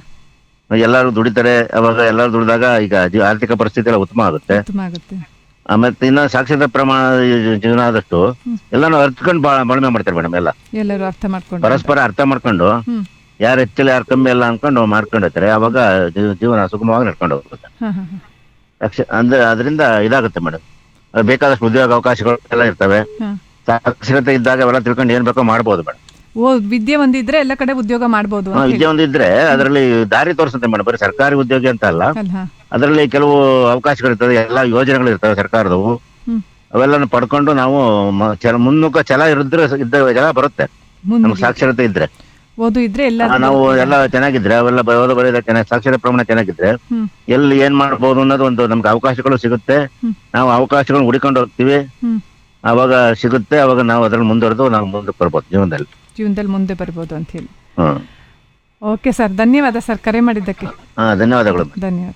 ಎಲ್ಲರೂ ದುಡಿತಾರೆ. ಅವಾಗ ಎಲ್ಲರೂ ದುಡಿದಾಗ ಈಗ ಆರ್ಥಿಕ ಪರಿಸ್ಥಿತಿ ಎಲ್ಲ ಉತ್ತಮ ಆಗುತ್ತೆ. ಮತ್ತೆ ಇನ್ನ ಸಾಕ್ಷರತೆ ಪ್ರಮಾಣ ಜೀವನ ಆದಷ್ಟು ಎಲ್ಲಾನು ಅರ್ಥಕೊಂಡು ಬಾಳ್ಮೆ ಮಾಡ್ತಾರೆ ಮೇಡಮ್. ಎಲ್ಲರೂ ಪರಸ್ಪರ ಅರ್ಥ ಮಾಡ್ಕೊಂಡು ಯಾರು ಹೆಚ್ಚಿಲ್ಲ ಯಾರು ಕಮ್ಮಿ ಎಲ್ಲ ಅನ್ಕೊಂಡು ಮಾಡ್ಕೊಂಡಿರ್ತಾರೆ. ಅವಾಗ ಜೀವನ ಸುಗಮವಾಗಿ ನಡ್ಕೊಂಡು ಹೋಗುತ್ತೆ. ಅಂದ್ರೆ ಅದರಿಂದ ಇದಾಗುತ್ತೆ ಮೇಡಮ್. ಬೇಕಾದಷ್ಟು ಉದ್ಯೋಗ ಅವಕಾಶಗಳು ಎಲ್ಲ ಇರ್ತವೆ. ಸಾಕ್ಷರತೆ ಇದ್ದಾಗ ಅವೆಲ್ಲ ತಿಳ್ಕೊಂಡು ಏನ್ ಬೇಕೋ ಮಾಡ್ಬೋದು ಮೇಡಮ್. ವಿದ್ಯೆ ಒಂದಿದ್ರೆ ಎಲ್ಲ ಕಡೆ ಉದ್ಯೋಗ ಮಾಡ್ಬೋದು. ವಿದ್ಯೆ ಒಂದಿದ್ರೆ ಅದರಲ್ಲಿ ದಾರಿ ತೋರಿಸುತ್ತೆ ಮೇಡಮ್. ಬರೀ ಸರ್ಕಾರಿ ಉದ್ಯೋಗ ಅಂತ ಅಲ್ಲ, ಅದರಲ್ಲಿ ಕೆಲವು ಅವಕಾಶಗಳಿರ್ತವೆ, ಎಲ್ಲಾ ಯೋಜನೆಗಳು ಇರ್ತವೆ ಸರ್ಕಾರದವು. ಅವೆಲ್ಲ ಪಡ್ಕೊಂಡು ನಾವು ಮುನ್ನುಗ್ಗ ಛಲ ಇದ್ದ ಜನ ಬರುತ್ತೆ ನಮ್ಗೆ. ಸಾಕ್ಷರತೆ ಇದ್ರೆ ಓದು ಇದ್ರೆ ಎಲ್ಲ ನಾವು ಎಲ್ಲ ಚೆನ್ನಾಗಿದ್ರೆ ಅವೆಲ್ಲ ಓದು ಬರೆಯೋದ ಚೆನ್ನಾಗಿ ಸಾಕ್ಷರತೆ ಪ್ರಮಾಣ ಚೆನ್ನಾಗಿದ್ರೆ ಎಲ್ಲಿ ಏನ್ ಮಾಡ್ಬೋದು ಅನ್ನೋದು ಒಂದು ನಮ್ಗೆ ಅವಕಾಶಗಳು ಸಿಗುತ್ತೆ. ನಾವು ಅವಕಾಶಗಳನ್ನ ಹುಡುಕೊಂಡು ಹೋಗ್ತೀವಿ, ಅವಾಗ ಸಿಗುತ್ತೆ. ಅವಾಗ ನಾವು ಅದ್ರಲ್ಲಿ ಮುಂದುವರೆದು ನಾವು ಮುಂದಕ್ಕೆ ಬರ್ಬೋದು, ಜೀವನದಲ್ಲಿ ಮುಂದೆ ಬರ್ಬೋದು ಅಂತ ಹೇಳಿ. ಓಕೆ ಸರ್, ಧನ್ಯವಾದ ಸರ್ ಕರೆ ಮಾಡಿದ್ದಕ್ಕೆ. ಧನ್ಯವಾದಗಳು. ಧನ್ಯವಾದ.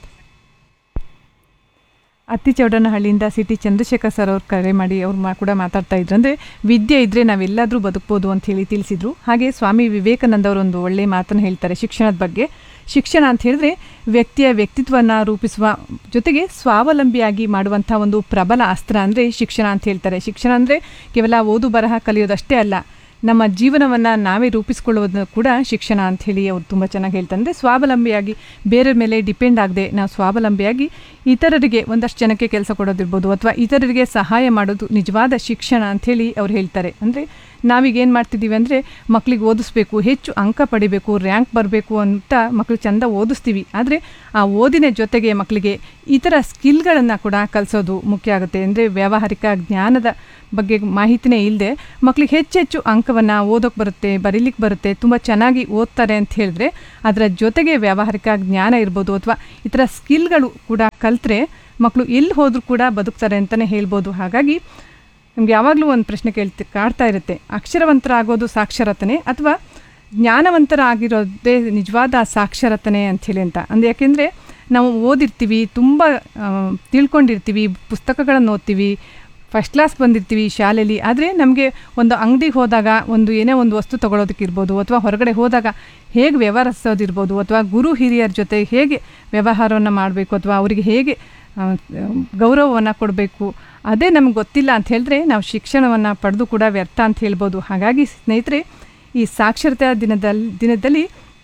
ಅತ್ತಿಚೌಡನಹಳ್ಳಿಯಿಂದ ಸಿಟಿ ಚಂದ್ರಶೇಖರ್ ಸರ್ ಅವ್ರು ಕರೆ ಮಾಡಿ ಅವ್ರು ಕೂಡ ಮಾತಾಡ್ತಾ ಇದ್ರು. ಅಂದರೆ ವಿದ್ಯೆ ಇದ್ದರೆ ನಾವೆಲ್ಲಾದರೂ ಬದುಕ್ಬೋದು ಅಂತ ಹೇಳಿ ತಿಳಿಸಿದ್ರು. ಹಾಗೆ ಸ್ವಾಮಿ ವಿವೇಕಾನಂದ ಅವರು ಒಂದು ಒಳ್ಳೆಯ ಮಾತನ್ನು ಹೇಳ್ತಾರೆ ಶಿಕ್ಷಣದ ಬಗ್ಗೆ. ಶಿಕ್ಷಣ ಅಂತ ಹೇಳಿದ್ರೆ ವ್ಯಕ್ತಿಯ ವ್ಯಕ್ತಿತ್ವವನ್ನು ರೂಪಿಸುವ ಜೊತೆಗೆ ಸ್ವಾವಲಂಬಿಯಾಗಿ ಮಾಡುವಂಥ ಒಂದು ಪ್ರಬಲ ಅಸ್ತ್ರ ಅಂದರೆ ಶಿಕ್ಷಣ ಅಂತ ಹೇಳ್ತಾರೆ. ಶಿಕ್ಷಣ ಅಂದರೆ ಕೇವಲ ಓದು ಬರಹ ಕಲಿಯೋದಷ್ಟೇ ಅಲ್ಲ, ನಮ್ಮ ಜೀವನವನ್ನು ನಾವೇ ರೂಪಿಸ್ಕೊಳ್ಳೋದು ಕೂಡ ಶಿಕ್ಷಣ ಅಂಥೇಳಿ ಅವ್ರು ತುಂಬ ಚೆನ್ನಾಗಿ ಹೇಳ್ತಾರೆ. ಅಂದರೆ ಸ್ವಾವಲಂಬಿಯಾಗಿ ಬೇರೆ ಮೇಲೆ ಡಿಪೆಂಡ್ ಆಗದೆ ನಾವು ಸ್ವಾವಲಂಬಿಯಾಗಿ ಇತರರಿಗೆ ಒಂದಷ್ಟು ಜನಕ್ಕೆ ಕೆಲಸ ಕೊಡೋದಿರ್ಬೋದು ಅಥವಾ ಇತರರಿಗೆ ಸಹಾಯ ಮಾಡೋದು ನಿಜವಾದ ಶಿಕ್ಷಣ ಅಂಥೇಳಿ ಅವ್ರು ಹೇಳ್ತಾರೆ. ಅಂದರೆ ನಾವೀಗೇನು ಮಾಡ್ತಿದ್ದೀವಿ ಅಂದರೆ ಮಕ್ಕಳಿಗೆ ಓದಿಸ್ಬೇಕು, ಹೆಚ್ಚು ಅಂಕ ಪಡಿಬೇಕು, ರ್ಯಾಂಕ್ ಬರಬೇಕು ಅಂತ ಮಕ್ಕಳು ಚೆಂದ ಓದಿಸ್ತೀವಿ. ಆದರೆ ಆ ಓದಿನ ಜೊತೆಗೆ ಮಕ್ಕಳಿಗೆ ಈ ಥರ ಸ್ಕಿಲ್ಗಳನ್ನು ಕೂಡ ಕಲಿಸೋದು ಮುಖ್ಯ ಆಗುತ್ತೆ. ಅಂದರೆ ವ್ಯಾವಹಾರಿಕ ಜ್ಞಾನದ ಬಗ್ಗೆ ಮಾಹಿತಿನೇ ಇಲ್ಲದೆ ಮಕ್ಕಳಿಗೆ ಹೆಚ್ಚೆಚ್ಚು ಅಂಕವನ್ನು ಓದೋಕ್ಕೆ ಬರುತ್ತೆ, ಬರೀಲಿಕ್ಕೆ ಬರುತ್ತೆ, ತುಂಬ ಚೆನ್ನಾಗಿ ಓದ್ತಾರೆ ಅಂತ ಹೇಳಿದ್ರೆ ಅದರ ಜೊತೆಗೆ ವ್ಯಾವಹಾರಿಕ ಜ್ಞಾನ ಇರ್ಬೋದು ಅಥವಾ ಈ ಥರ ಸ್ಕಿಲ್ಗಳು ಕೂಡ ಕಲಿತ್ರೆ ಮಕ್ಕಳು ಎಲ್ಲಿ ಹೋದರೂ ಕೂಡ ಬದುಕ್ತಾರೆ ಅಂತಲೇ ಹೇಳ್ಬೋದು. ಹಾಗಾಗಿ ನಮ್ಗೆ ಯಾವಾಗಲೂ ಒಂದು ಪ್ರಶ್ನೆ ಕಾಡ್ತಾ ಇರುತ್ತೆ, ಅಕ್ಷರವಂತರಾಗೋದು ಸಾಕ್ಷರತನೇ ಅಥವಾ ಜ್ಞಾನವಂತರಾಗಿರೋದೇ ನಿಜವಾದ ಸಾಕ್ಷರತನೇ ಅಂಥೇಳಿ ಅಂತ. ಅಂದರೆ ಯಾಕೆಂದರೆ ನಾವು ಓದಿರ್ತೀವಿ, ತುಂಬ ತಿಳ್ಕೊಂಡಿರ್ತೀವಿ, ಪುಸ್ತಕಗಳನ್ನು ಓದ್ತೀವಿ, ಫಸ್ಟ್ ಕ್ಲಾಸ್ ಬಂದಿರ್ತೀವಿ ಶಾಲೆಯಲ್ಲಿ. ಆದರೆ ನಮಗೆ ಒಂದು ಅಂಗಡಿಗೆ ಹೋದಾಗ ಏನೇ ಒಂದು ವಸ್ತು ತೊಗೊಳೋದಕ್ಕಿರ್ಬೋದು ಅಥವಾ ಹೊರಗಡೆ ಹೋದಾಗ ಹೇಗೆ ವ್ಯವಹರಿಸೋದಿರ್ಬೋದು ಅಥವಾ ಗುರು ಹಿರಿಯರ ಜೊತೆ ಹೇಗೆ ವ್ಯವಹಾರವನ್ನು ಮಾಡಬೇಕು ಅಥವಾ ಅವರಿಗೆ ಹೇಗೆ ಗೌರವವನ್ನು ಕೊಡಬೇಕು ಅದೇ ನಮ್ಗೆ ಗೊತ್ತಿಲ್ಲ ಅಂತ ಹೇಳಿದ್ರೆ ನಾವು ಶಿಕ್ಷಣವನ್ನು ಪಡೆದು ಕೂಡ ವ್ಯರ್ಥ ಅಂತ ಹೇಳ್ಬೋದು. ಹಾಗಾಗಿ ಸ್ನೇಹಿತರೆ, ಈ ಸಾಕ್ಷರತೆಯ ದಿನದಲ್ಲಿ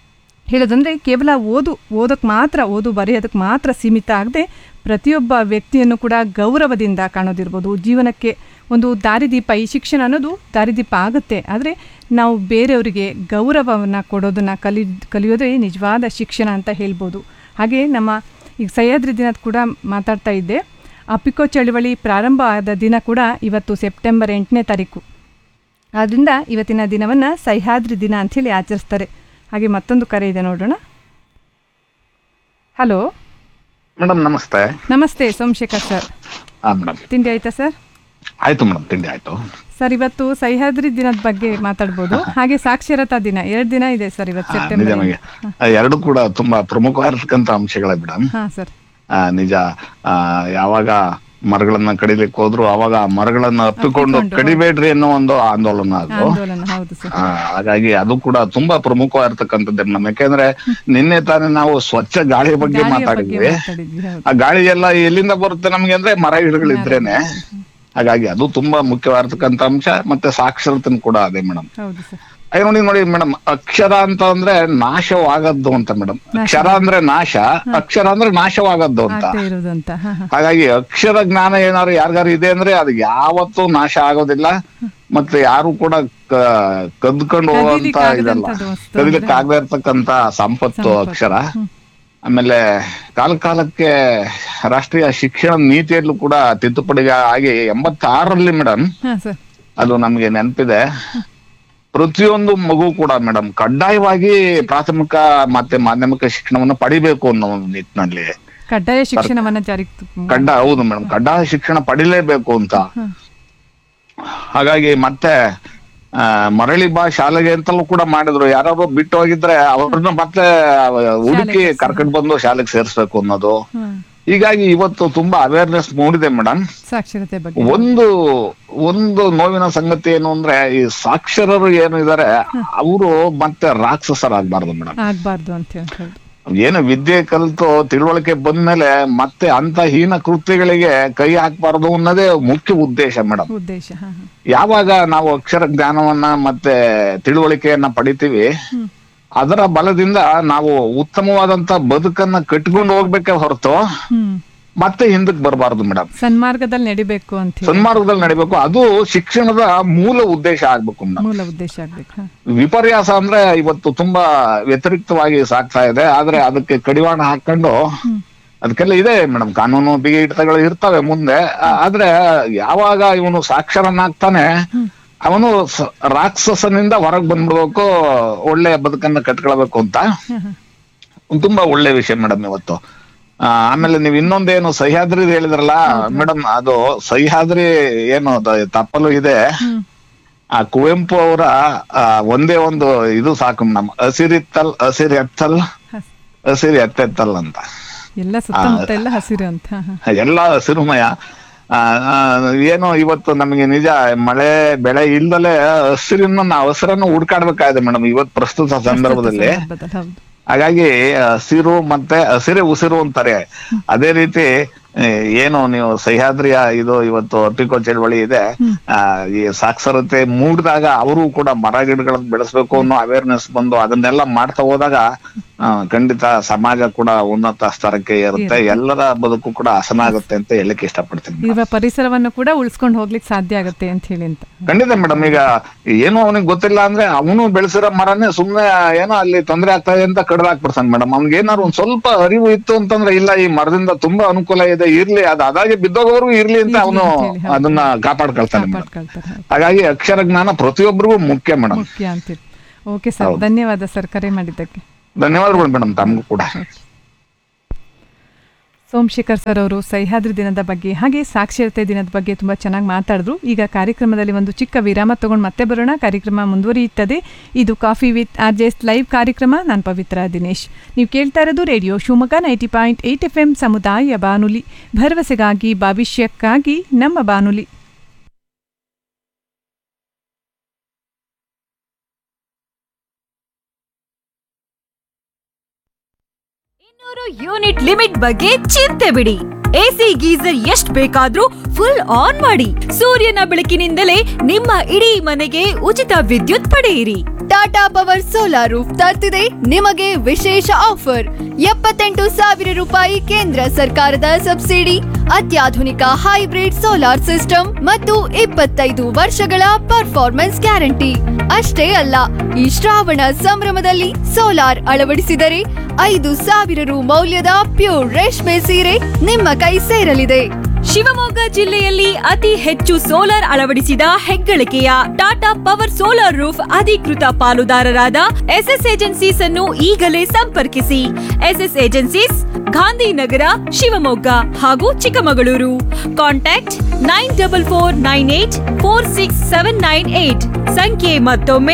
ಹೇಳೋದಂದರೆ ಕೇವಲ ಓದೋಕ್ಕೆ ಮಾತ್ರ ಬರೆಯೋದಕ್ಕೆ ಮಾತ್ರ ಸೀಮಿತ ಆಗದೆ ಪ್ರತಿಯೊಬ್ಬ ವ್ಯಕ್ತಿಯನ್ನು ಕೂಡ ಗೌರವದಿಂದ ಕಾಣೋದಿರ್ಬೋದು, ಜೀವನಕ್ಕೆ ಒಂದು ದಾರಿದೀಪ. ಈ ಶಿಕ್ಷಣ ಅನ್ನೋದು ದಾರಿದೀಪ ಆಗುತ್ತೆ, ಆದರೆ ನಾವು ಬೇರೆಯವರಿಗೆ ಗೌರವವನ್ನು ಕೊಡೋದನ್ನು ಕಲಿಯೋದೇ ನಿಜವಾದ ಶಿಕ್ಷಣ ಅಂತ ಹೇಳ್ಬೋದು. ಹಾಗೆ ನಮ್ಮ ಈಗ ಸಹ್ಯಾದ್ರಿ ದಿನದ ಕೂಡ ಮಾತಾಡ್ತಾ ಇದ್ದೆ. ಅಪಿಕೋ ಚಳವಳಿ ಪ್ರಾರಂಭ ಆದ ದಿನ ಕೂಡ ಇವತ್ತು ಸೆಪ್ಟೆಂಬರ್ 8ನೇ ತಾರೀಕು. ಆದ್ದರಿಂದ ಇವತ್ತಿನ ದಿನವನ್ನು ಸಹ್ಯಾದ್ರಿ ದಿನ ಅಂಥೇಳಿ ಆಚರಿಸ್ತಾರೆ. ಹಾಗೆ ಮತ್ತೊಂದು ಕರೆ ಇದೆ, ನೋಡೋಣ. ಹಲೋ ಮೇಡಮ್, ನಮಸ್ತೆ. ನಮಸ್ತೆ ಸೋಮಶೇಖರ್ ಸರ್. ತಿಂಡಿ ಆಯ್ತಾ ಸರ್? ಆಯ್ತು ಮೇಡಮ್, ತಿಂಡಿ ಆಯ್ತು ಸರ್. ಇವತ್ತು ಸಹ್ಯಾದ್ರಿ ದಿನದ ಬಗ್ಗೆ ಮಾತಾಡ್ಬೋದು. ಹಾಗೆ ಸಾಕ್ಷರತಾ ದಿನ 2 ದಿನ ಇದೆ ಸರ್ ಇವತ್ತು ಸೆಪ್ಟೆಂಬರ್. ಎರಡು ಕೂಡ ತುಂಬಾ ಪ್ರಮುಖವಾಗಿರ್ತಕ್ಕಂಥ ಅಂಶಗಳೇ ಮೇಡಮ್. ಹಾ ಸರ್, ನಿಜ. ಯಾವಾಗ ಮರಗಳನ್ನ ಕಡಿಲಿಕ್ಕೆ ಹೋದ್ರು ಅವಾಗ ಮರಗಳನ್ನ ಅಪ್ಪಿಕೊಂಡು ಕಡಿಬೇಡ್ರಿ ಅನ್ನೋ ಒಂದು ಆಂದೋಲನ ಅದು. ಹಾಗಾಗಿ ಅದು ಕೂಡ ತುಂಬಾ ಪ್ರಮುಖವಾಗಿರ್ತಕ್ಕಂಥದ್ದು ಮೇಡಮ್. ಯಾಕೆಂದ್ರೆ ನಿನ್ನೆ ತಾನೇ ನಾವು ಸ್ವಚ್ಛ ಗಾಳಿ ಬಗ್ಗೆ ಮಾತಾಡಿದ್ವಿ. ಆ ಗಾಳಿ ಎಲ್ಲ ಎಲ್ಲಿಂದ ಬರುತ್ತೆ ನಮ್ಗೆ ಅಂದ್ರೆ ಮರ ಗಿಡಗಳಿದ್ರೇನೆ. ಹಾಗಾಗಿ ಅದು ತುಂಬಾ ಮುಖ್ಯವಾಗಿರ್ತಕ್ಕಂಥ ಅಂಶ. ಮತ್ತೆ ಸಾಕ್ಷರತೆ ಕೂಡ ಅದೇ ಮೇಡಮ್. ನೋಡಿ ಮೇಡಮ್, ಅಕ್ಷರ ಅಂತ ಅಂದ್ರೆ ನಾಶವಾಗದ್ದು ಅಂತ ಮೇಡಮ್. ಅಕ್ಷರ ಅಂದ್ರೆ ನಾಶ, ಅಕ್ಷರ ಅಂದ್ರೆ ನಾಶವಾಗದ್ದು ಅಂತ. ಹಾಗಾಗಿ ಅಕ್ಷರ ಜ್ಞಾನ ಏನಾದ್ರು ಯಾರಿಗಾರು ಇದೆ ಅಂದ್ರೆ ಅದು ಯಾವತ್ತೂ ನಾಶ ಆಗೋದಿಲ್ಲ. ಮತ್ತೆ ಯಾರು ಕೂಡ ಕದ್ಕೊಂಡು ಹೋಗುವಂತ ಇದಲ್ಲ, ಕದಿಲಿಕ್ಕೆ ಆಗದೆ ಇರ್ತಕ್ಕಂತ ಸಂಪತ್ತು ಅಕ್ಷರ. ಆಮೇಲೆ ಕಾಲಕ್ಕೆ ರಾಷ್ಟ್ರೀಯ ಶಿಕ್ಷಣ ನೀತಿಯಲ್ಲೂ ಕೂಡ ತಿದ್ದುಪಡಿ ಆಗಿ 86ರಲ್ಲಿ ಮೇಡಮ್, ಅದು ನಮ್ಗೆ ನೆನಪಿದೆ, ಪ್ರತಿಯೊಂದು ಮಗು ಕೂಡ ಮೇಡಮ್ ಕಡ್ಡಾಯವಾಗಿ ಪ್ರಾಥಮಿಕ ಮತ್ತೆ ಮಾಧ್ಯಮಿಕ ಶಿಕ್ಷಣವನ್ನು ಪಡಿಬೇಕು ಅನ್ನೋ ಒಂದು ನಿಟ್ಟಿನಲ್ಲಿ ಕಡ್ಡಾಯ ಶಿಕ್ಷಣವನ್ನ ಹೌದು ಮೇಡಮ್, ಕಡ್ಡಾಯ ಶಿಕ್ಷಣ ಪಡಿಲೇಬೇಕು ಅಂತ. ಹಾಗಾಗಿ ಮತ್ತೆ ಮರಳಿ ಬಾ ಶಾಲೆಗೆ ಅಂತಲೂ ಕೂಡ ಮಾಡಿದ್ರು. ಯಾರು ಬಿಟ್ಟು ಹೋಗಿದ್ರೆ ಅವ್ರನ್ನ ಮತ್ತೆ ಹುಡುಕಿ ಕರ್ಕೊಂಡು ಬಂದು ಶಾಲೆಗೆ ಸೇರಿಸ್ಬೇಕು ಅನ್ನೋದು. ಹೀಗಾಗಿ ಇವತ್ತು ತುಂಬಾ ಅವೇರ್ನೆಸ್ ಮೂಡಿದೆ ಮೇಡಮ್ ಸಾಕ್ಷರತೆ ಬಗ್ಗೆ. ಒಂದು ನೋವಿನ ಸಂಗತಿ ಏನು ಅಂದ್ರೆ, ಈ ಸಾಕ್ಷರರು ಏನು ಇದಾರೆ ಅವರು ಮತ್ತೆ ರಾಕ್ಷಸರಾಗಬಾರ್ದು ಮೇಡಮ್. ಆಗ್ಬಾರ್ದು ಅಂತ ಹೇಳಿ ಏನು ವಿದ್ಯೆ ಕಲಿತು ತಿಳುವಳಿಕೆ ಬಂದ್ಮೇಲೆ ಮತ್ತೆ ಅಂತ ಹೀನ ಕೃತ್ಯಗಳಿಗೆ ಕೈ ಹಾಕ್ಬಾರ್ದು ಅನ್ನೋದೇ ಮುಖ್ಯ ಉದ್ದೇಶ ಮೇಡಮ್. ಯಾವಾಗ ನಾವು ಅಕ್ಷರ ಜ್ಞಾನವನ್ನ ಮತ್ತೆ ತಿಳುವಳಿಕೆಯನ್ನ ಪಡಿತೀವಿ, ಅದರ ಬಲದಿಂದ ನಾವು ಉತ್ತಮವಾದಂತ ಬದುಕನ್ನ ಕಟ್ಕೊಂಡು ಹೋಗ್ಬೇಕೆ ಹೊರತು ಮತ್ತೆ ಹಿಂದಕ್ಕೆ ಬರಬಾರ್ದು ಮೇಡಮ್. ಸನ್ಮಾರ್ಗದಲ್ಲಿ ನಡಿಬೇಕು ಅಂತ ಸನ್ಮಾರ್ಗದಲ್ಲಿ ನಡಿಬೇಕು. ಅದು ಶಿಕ್ಷಣದ ಮೂಲ ಉದ್ದೇಶ ಆಗ್ಬೇಕು ಮೇಡಮ್. ಮೂಲ ಉದ್ದೇಶ ಆಗ್ಬೇಕು. ವಿಪರ್ಯಾಸ ಅಂದ್ರೆ ಇವತ್ತು ತುಂಬಾ ವ್ಯತಿರಿಕ್ತವಾಗಿ ಸಾಕ್ತಾ ಇದೆ. ಆದ್ರೆ ಅದಕ್ಕೆ ಕಡಿವಾಣ ಹಾಕೊಂಡು ಅದಕ್ಕೆಲ್ಲ ಇದೆ ಮೇಡಮ್, ಕಾನೂನು ಬಿಗಿ ಹಿಡಿತಗಳು ಇರ್ತವೆ ಮುಂದೆ. ಆದ್ರೆ ಯಾವಾಗ ಇವನು ಸಾಕ್ಷರನಾಗ್ತಾನೆ ಅವನು ರಾಕ್ಷಸನಿಂದ ಹೊರಗೆ ಬಂದ್ಬಿಡ್ಬೇಕು, ಒಳ್ಳೆ ಬದುಕನ್ನ ಕಟ್ಕೊಳ್ಬೇಕು ಅಂತ. ತುಂಬಾ ಒಳ್ಳೆ ವಿಷಯ ಮೇಡಮ್ ಇವತ್ತು. ಆಮೇಲೆ ನೀವ್ ಇನ್ನೊಂದೇನು ಸಹ್ಯಾದ್ರಿ ಹೇಳಿದ್ರಲ್ಲ ಮೇಡಮ್, ಅದು ಸಹ್ಯಾದ್ರಿ ಏನು ತಪ್ಪಲು ಇದೆ. ಆ ಕುವೆಂಪು ಅವರ ಒಂದೇ ಒಂದು ಇದು ಸಾಕು ಮೇಡಮ್, ಹಸಿರು ಎತ್ತೆತ್ತಲ್ ಅಂತ. ಎಲ್ಲ ಸುತ್ತಮುತ್ತ ಎಲ್ಲ ಹಸಿರು ಅಂತ, ಎಲ್ಲ ಹಸಿರುಮಯ. ಏನೋ ಇವತ್ತು ನಮಗೆ ನಿಜ ಮಳೆ ಬೆಳೆ ಇಲ್ದಲೆ ಹಸಿರನ್ನು ಹುಡ್ಕಾಡ್ಬೇಕಾಗಿದೆ ಮೇಡಮ್ ಇವತ್ತು ಪ್ರಸ್ತುತ ಸಂದರ್ಭದಲ್ಲಿ. ಹಾಗಾಗಿ ಹಸಿರು ಮತ್ತೆ ಹಸಿರೇ ಉಸಿರು ಅಂತಾರೆ. ಅದೇ ರೀತಿ ಏನು ನೀವು ಸಹ್ಯಾದ್ರಿಯ ಇದು ಇವತ್ತು ಅಪಿಕೋ ಚಳವಳಿ ಇದೆ, ಈ ಸಾಕ್ಷರತೆ ಮೂಡಿದಾಗ ಅವರು ಕೂಡ ಮರ ಗಿಡಗಳನ್ನ ಬೆಳೆಸ್ಬೇಕು ಅನ್ನೋ ಅವೇರ್ನೆಸ್ ಬಂದು ಅದನ್ನೆಲ್ಲ ಮಾಡ್ತಾ ಹೋದಾಗ ಖಂಡಿತ ಸಮಾಜ ಕೂಡ ಉನ್ನತ ಸ್ತರಕ್ಕೆ ಇರುತ್ತೆ, ಎಲ್ಲರ ಬದುಕು ಕೂಡ ಹಸನಾಗುತ್ತೆ ಅಂತ ಹೇಳಲಿಕ್ಕೆ ಇಷ್ಟಪಡ್ತೀನಿ. ಈಗ ಪರಿಸರವನ್ನು ಕೂಡ ಉಳಿಸ್ಕೊಂಡು ಹೋಗ್ಲಿಕ್ಕೆ ಸಾಧ್ಯ ಆಗುತ್ತೆ ಅಂತ ಹೇಳಿ ಅಂತ. ಖಂಡಿತ ಮೇಡಮ್. ಈಗ ಏನು ಅವನಿಗೆ ಗೊತ್ತಿಲ್ಲ ಅಂದ್ರೆ ಅವನು ಬೆಳೆಸಿರೋ ಮರನೇ ಸುಮ್ನೆ ಏನೋ ಅಲ್ಲಿ ತೊಂದರೆ ಆಗ್ತಾ ಇದೆ ಅಂತ ಕಡ್ದಾಕ್ಬಿಡ್ತಾನೆ ಮೇಡಮ್. ಅವ್ನಿಗೆ ಏನಾದ್ರು ಒಂದ್ ಸ್ವಲ್ಪ ಅರಿವು ಇತ್ತು ಅಂತಂದ್ರೆ, ಇಲ್ಲ ಈ ಮರದಿಂದ ತುಂಬಾ ಅನುಕೂಲ ಇದೆ, ಇರ್ಲಿ ಅದು ಅದಾಗೆ ಬಿದ್ದೋಗೋರ್ಗು ಇರ್ಲಿ ಅಂತ ಅವನು ಅದನ್ನ ಕಾಪಾಡ್ಕೊಳ್ತಾನೆ ಮೇಡಮ್. ಹಾಗಾಗಿ ಅಕ್ಷರ ಜ್ಞಾನ ಪ್ರತಿಯೊಬ್ಬರಿಗೂ ಮುಖ್ಯ ಮೇಡಮ್. ಓಕೆ ಸರ್, ಧನ್ಯವಾದ ಸರ್ ಕರೆ ಮಾಡಿದ್ದಕ್ಕೆ. ಧನ್ಯವಾದಗಳು ಮೇಡಮ್, ತಮಗೂ ಕೂಡ. ಸೋಮಶೇಖರ್ ಸರ್ ಅವರು ಸಹ್ಯಾದ್ರಿ ದಿನದ ಬಗ್ಗೆ ಹಾಗೆ ಸಾಕ್ಷರತೆ ದಿನದ ಬಗ್ಗೆ ತುಂಬ ಚೆನ್ನಾಗಿ ಮಾತಾಡಿದ್ರು. ಈಗ ಕಾರ್ಯಕ್ರಮದಲ್ಲಿ ಒಂದು ಚಿಕ್ಕ ವಿರಾಮ ತಗೊಂಡು ಮತ್ತೆ ಬರೋಣ. ಕಾರ್ಯಕ್ರಮ ಮುಂದುವರಿಯುತ್ತದೆ. ಇದು ಕಾಫಿ ವಿತ್ RJS ಲೈವ್ ಕಾರ್ಯಕ್ರಮ. ನಾನು ಪವಿತ್ರ ದಿನೇಶ್. ನೀವು ಕೇಳ್ತಾ ಇರೋದು ರೇಡಿಯೋ ಶಿವಮೊಗ್ಗ 90.8 FM ಸಮುದಾಯ ಬಾನುಲಿ, ಭರವಸೆಗಾಗಿ ಭವಿಷ್ಯಕ್ಕಾಗಿ ನಮ್ಮ ಬಾನುಲಿ. ಯೂನಿಟ್ ಲಿಮಿಟ್ ಬಗ್ಗೆ ಚಿಂತೆ ಬಿಡಿ. ಎಸಿ ಗೀಸರ್ ಎಷ್ಟ್ ಬೇಕಾದ್ರೂ ಫುಲ್ ಆನ್ ಮಾಡಿ. ಸೂರ್ಯನ ಬೆಳಕಿನಿಂದಲೇ ನಿಮ್ಮ ಇಡೀ ಮನೆಗೆ ಉಚಿತ ವಿದ್ಯುತ್ ಪಡೆಯಿರಿ. ಟಾಟಾ ಪವರ್ ಸೋಲಾರ್ ರೂಫ್ ತರ್ತಿದೆ ನಿಮಗೆ ವಿಶೇಷ ಆಫರ್. 78,000 ರೂಪಾಯಿ ಕೇಂದ್ರ ಸರ್ಕಾರದ ಸಬ್ಸಿಡಿ, ಅತ್ಯಾಧುನಿಕ ಹೈಬ್ರಿಡ್ ಸೋಲಾರ್ ಸಿಸ್ಟಮ್ ಮತ್ತು 25 ವರ್ಷಗಳ ಪರ್ಫಾರ್ಮೆನ್ಸ್ ಗ್ಯಾರಂಟಿ. ಅಷ್ಟೇ ಅಲ್ಲ, ಈ ಶ್ರಾವಣ ಸಂಭ್ರಮದಲ್ಲಿ ಸೋಲಾರ್ ಅಳವಡಿಸಿದರೆ 5,000 ರು ಮೌಲ್ಯದ ಪ್ಯೂರ್ ರೇಷ್ಮೆ ಸೀರೆ ನಿಮ್ಮ ಕೈ ಸೇರಲಿದೆ. ಶಿವಮೊಗ್ಗ ಜಿಲ್ಲೆಯಲ್ಲಿ ಅತಿ ಹೆಚ್ಚು ಸೋಲಾರ್ ಅಳವಡಿಸಿದ ಹೆಗ್ಗಳಿಕೆಯ ಟಾಟಾ ಪವರ್ ಸೋಲಾರ್ ರೂಫ್ ಅಧಿಕೃತ ಪಾಲುದಾರರಾದ ಎಸ್ಎಸ್ ಏಜೆನ್ಸೀಸ್ ಅನ್ನು ಈಗಲೇ ಸಂಪರ್ಕಿಸಿ. ಎಸ್ಎಸ್ ಏಜೆನ್ಸೀಸ್, ಗಾಂಧಿನಗರ, ಶಿವಮೊಗ್ಗ ಹಾಗೂ ಚಿಕ್ಕಮಗಳೂರು. ಕಾಂಟ್ಯಾಕ್ಟ್ 9448467798. ಸಂಖ್ಯೆ ಮತ್ತೊಮ್ಮೆ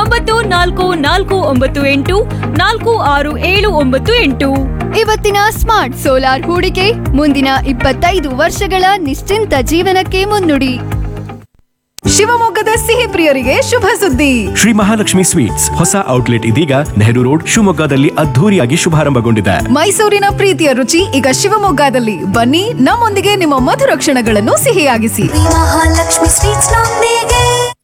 9449846798. ಇವತ್ತಿನ ಸ್ಮಾರ್ಟ್ ಸೋಲಾರ್ ಹೂಡಿಕೆ ಮುಂದಿನ 25 ವರ್ಷಗಳ ನಿಶ್ಚಿಂತ ಜೀವನಕ್ಕೆ ಮುನ್ನುಡಿ. ಶಿವಮೊಗ್ಗದ ಸಿಹಿ ಪ್ರಿಯರಿಗೆ ಶುಭ ಸುದ್ದಿ. ಶ್ರೀ ಮಹಾಲಕ್ಷ್ಮಿ ಸ್ವೀಟ್ಸ್ ಹೊಸ ಔಟ್ಲೆಟ್ ಇದೀಗ ನೆಹರು ರೋಡ್ ಶಿವಮೊಗ್ಗದಲ್ಲಿ ಅದ್ಧೂರಿಯಾಗಿ ಶುಭಾರಂಭಗೊಂಡಿದೆ. ಮೈಸೂರಿನ ಪ್ರೀತಿಯ ರುಚಿ ಈಗ ಶಿವಮೊಗ್ಗದಲ್ಲಿ. ಬನ್ನಿ, ನಮ್ಮೊಂದಿಗೆ ನಿಮ್ಮ ಮಧುರ ಕ್ಷಣಗಳನ್ನು ಸಿಹಿಯಾಗಿಸಿ. ಮಹಾಲಕ್ಷ್ಮಿ ಸ್ವೀಟ್ಸ್ ನೊಂದಿಗೆ.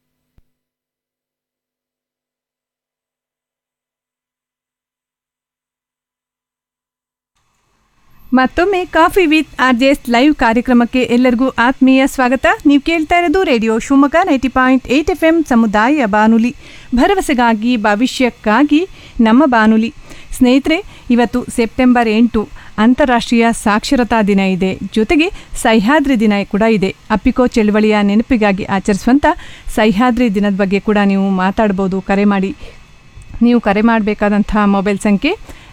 ಮತ್ತೊಮ್ಮೆ ಕಾಫಿ ವಿತ್ RJS ಲೈವ್ ಕಾರ್ಯಕ್ರಮಕ್ಕೆ ಎಲ್ಲರಿಗೂ ಆತ್ಮೀಯ ಸ್ವಾಗತ. ನೀವು ಕೇಳ್ತಾ ಇರೋದು ರೇಡಿಯೋ ಶಿವಮೊಗ್ಗ 90.8 FM ಸಮುದಾಯ ಬಾನುಲಿ, ಭರವಸೆಗಾಗಿ ಭವಿಷ್ಯಕ್ಕಾಗಿ ನಮ್ಮ ಬಾನುಲಿ. ಸ್ನೇಹಿತರೆ, ಇವತ್ತು ಸೆಪ್ಟೆಂಬರ್ 8 ಅಂತಾರಾಷ್ಟ್ರೀಯ ಸಾಕ್ಷರತಾ ದಿನ ಇದೆ. ಜೊತೆಗೆ ಸಹ್ಯಾದ್ರಿ ದಿನ ಕೂಡ ಇದೆ. ಅಪ್ಪಿಕೋ ಚಳವಳಿಯ ನೆನಪಿಗಾಗಿ ಆಚರಿಸುವಂಥ ಸಹ್ಯಾದ್ರಿ ದಿನದ ಬಗ್ಗೆ ಕೂಡ ನೀವು ಮಾತಾಡ್ಬೋದು. ಕರೆ ಮಾಡಿ. ನೀವು ಕರೆ ಮಾಡಬೇಕಾದಂಥ ಮೊಬೈಲ್ ಸಂಖ್ಯೆ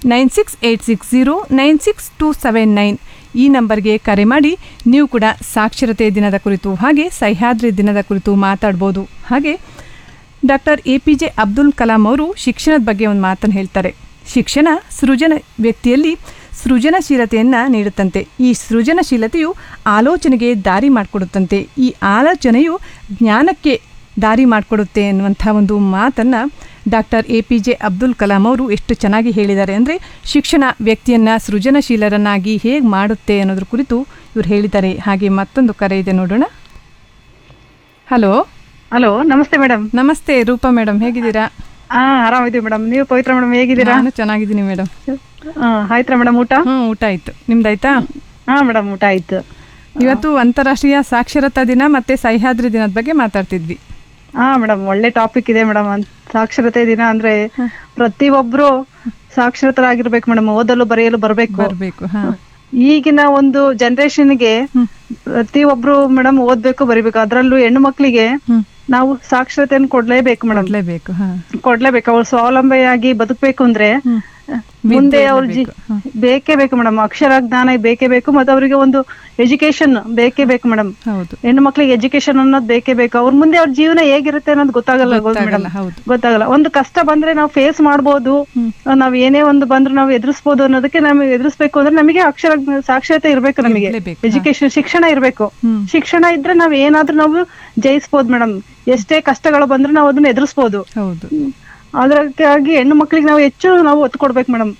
9686096279. ಈ ನಂಬರ್ಗೆ ಕರೆ ಮಾಡಿ ನೀವು ಕೂಡ ಸಾಕ್ಷರತೆ ದಿನದ ಕುರಿತು ಹಾಗೆ ಸಹ್ಯಾದ್ರಿ ದಿನದ ಕುರಿತು ಮಾತಾಡ್ಬೋದು. ಹಾಗೆ ಡಾಕ್ಟರ್ APJ ಅಬ್ದುಲ್ ಕಲಾಂ ಅವರು ಶಿಕ್ಷಣದ ಬಗ್ಗೆ ಒಂದು ಮಾತನ್ನು ಹೇಳ್ತಾರೆ. ಶಿಕ್ಷಣ ವ್ಯಕ್ತಿಯಲ್ಲಿ ಸೃಜನಶೀಲತೆಯನ್ನು ನೀಡುತ್ತಂತೆ. ಈ ಸೃಜನಶೀಲತೆಯು ಆಲೋಚನೆಗೆ ದಾರಿ ಮಾಡಿಕೊಡುತ್ತಂತೆ. ಈ ಆಲೋಚನೆಯು ಜ್ಞಾನಕ್ಕೆ ದಾರಿ ಮಾಡಿಕೊಡುತ್ತೆ ಎನ್ನುವಂಥ ಒಂದು ಮಾತನ್ನು ಡಾಕ್ಟರ್ APJ ಅಬ್ದುಲ್ ಕಲಾಂ ಅವರು ಎಷ್ಟು ಚೆನ್ನಾಗಿ ಹೇಳಿದ್ದಾರೆ ಅಂದರೆ, ಶಿಕ್ಷಣ ವ್ಯಕ್ತಿಯನ್ನು ಸೃಜನಶೀಲರನ್ನಾಗಿ ಹೇಗೆ ಮಾಡುತ್ತೆ ಅನ್ನೋದ್ರ ಕುರಿತು ಇವರು ಹೇಳಿದ್ದಾರೆ. ಹಾಗೆ ಮತ್ತೊಂದು ಕರೆ ಇದೆ, ನೋಡೋಣ. ಹಲೋ. ಹಲೋ, ನಮಸ್ತೆ ಮೇಡಮ್. ನಮಸ್ತೆ ರೂಪಾ ಮೇಡಮ್, ಹೇಗಿದ್ದೀರಾ? ಆರಾಮಿದ್ದೀವಿ ಮೇಡಮ್. ನೀವು ಪವಿತ್ರ ಮೇಡಮ್ ಹೇಗಿದ್ದೀರಾ? ನಾನು ಚೆನ್ನಾಗಿದ್ದೀನಿ ಮೇಡಮ್. ಆಯ್ತಾ ಮೇಡಮ್ ಊಟ? ಊಟ ಆಯಿತು. ನಿಮ್ದಾಯ್ತಾ? ಮೇಡಮ್ ಊಟ ಆಯಿತು. ಇವತ್ತು ಅಂತಾರಾಷ್ಟ್ರೀಯ ಸಾಕ್ಷರತಾ ದಿನ ಮತ್ತು ಸಹ್ಯಾದ್ರಿ ದಿನದ ಬಗ್ಗೆ ಮಾತಾಡ್ತಿದ್ವಿ. ಮೇಡಮ್, ಒಳ್ಳೆ ಟಾಪಿಕ್ ಇದೆ ಮೇಡಮ್. ಸಾಕ್ಷರತೆ ದಿನ ಅಂದ್ರೆ ಪ್ರತಿಯೊಬ್ರು ಸಾಕ್ಷರತರಾಗಿರ್ಬೇಕು ಮೇಡಮ್. ಓದಲು ಬರೆಯಲು ಬರ್ಬೇಕು. ಈಗಿನ ಒಂದು ಜನರೇಷನ್ಗೆ ಪ್ರತಿಯೊಬ್ರು ಮೇಡಮ್ ಓದ್ಬೇಕು, ಬರಿಬೇಕು. ಅದ್ರಲ್ಲೂ ಹೆಣ್ಣು ಮಕ್ಳಿಗೆ ನಾವು ಸಾಕ್ಷರತೆಯನ್ನು ಕೊಡ್ಲೇಬೇಕು ಮೇಡಮ್. ಕೊಡ್ಲೇಬೇಕು. ಅವ್ರು ಸ್ವಾವಲಂಬಿಯಾಗಿ ಬದುಕಬೇಕು ಅಂದ್ರೆ ಮುಂದೆ ಅವ್ರ ಬೇಕೇ ಬೇಕು ಮೇಡಮ್. ಅಕ್ಷರ ಜ್ಞಾನ ಬೇಕೇ ಬೇಕು. ಮತ್ತೆ ಅವರಿಗೆ ಒಂದು ಎಜುಕೇಶನ್ ಬೇಕೇ ಬೇಕು ಮೇಡಮ್. ಹೆಣ್ಣು ಮಕ್ಳಿಗೆ ಎಜುಕೇಶನ್ ಅನ್ನೋದು ಬೇಕೇ ಬೇಕು. ಅವ್ರ ಮುಂದೆ ಅವ್ರ ಜೀವನ ಹೇಗಿರುತ್ತೆ ಅನ್ನೋದು ಗೊತ್ತಾಗಲ್ಲ ಮೇಡಮ್. ಗೊತ್ತಾಗಲ್ಲ. ಒಂದು ಕಷ್ಟ ಬಂದ್ರೆ ನಾವು ಫೇಸ್ ಮಾಡ್ಬೋದು, ನಾವ್ ಏನೇ ಒಂದು ಬಂದ್ರು ನಾವು ಎದುರಿಸ್ಬೋದು ಅನ್ನೋದಕ್ಕೆ ನಮ್ಗೆ ಎದುರಿಸ್ಬೇಕು ಅಂದ್ರೆ ನಮಗೆ ಸಾಕ್ಷರತೆ ಇರ್ಬೇಕು. ನಮಗೆ ಎಜುಕೇಶನ್, ಶಿಕ್ಷಣ ಇರ್ಬೇಕು. ಶಿಕ್ಷಣ ಇದ್ರೆ ನಾವ್ ಏನಾದ್ರೂ ನಾವು ಜಯಿಸ್ಬೋದು ಮೇಡಮ್. ಎಷ್ಟೇ ಕಷ್ಟಗಳು ಬಂದ್ರು ನಾವು ಅದನ್ನ ಎದುರಿಸ್ಬೋದು. ಅದಕ್ಕಾಗಿ ಹೆಣ್ಣು ಮಕ್ಳಿಗೆ ನಾವು ಹೆಚ್ಚು ಒತ್ತು ಕೊಡ್ಬೇಕು ಮೇಡಮ್.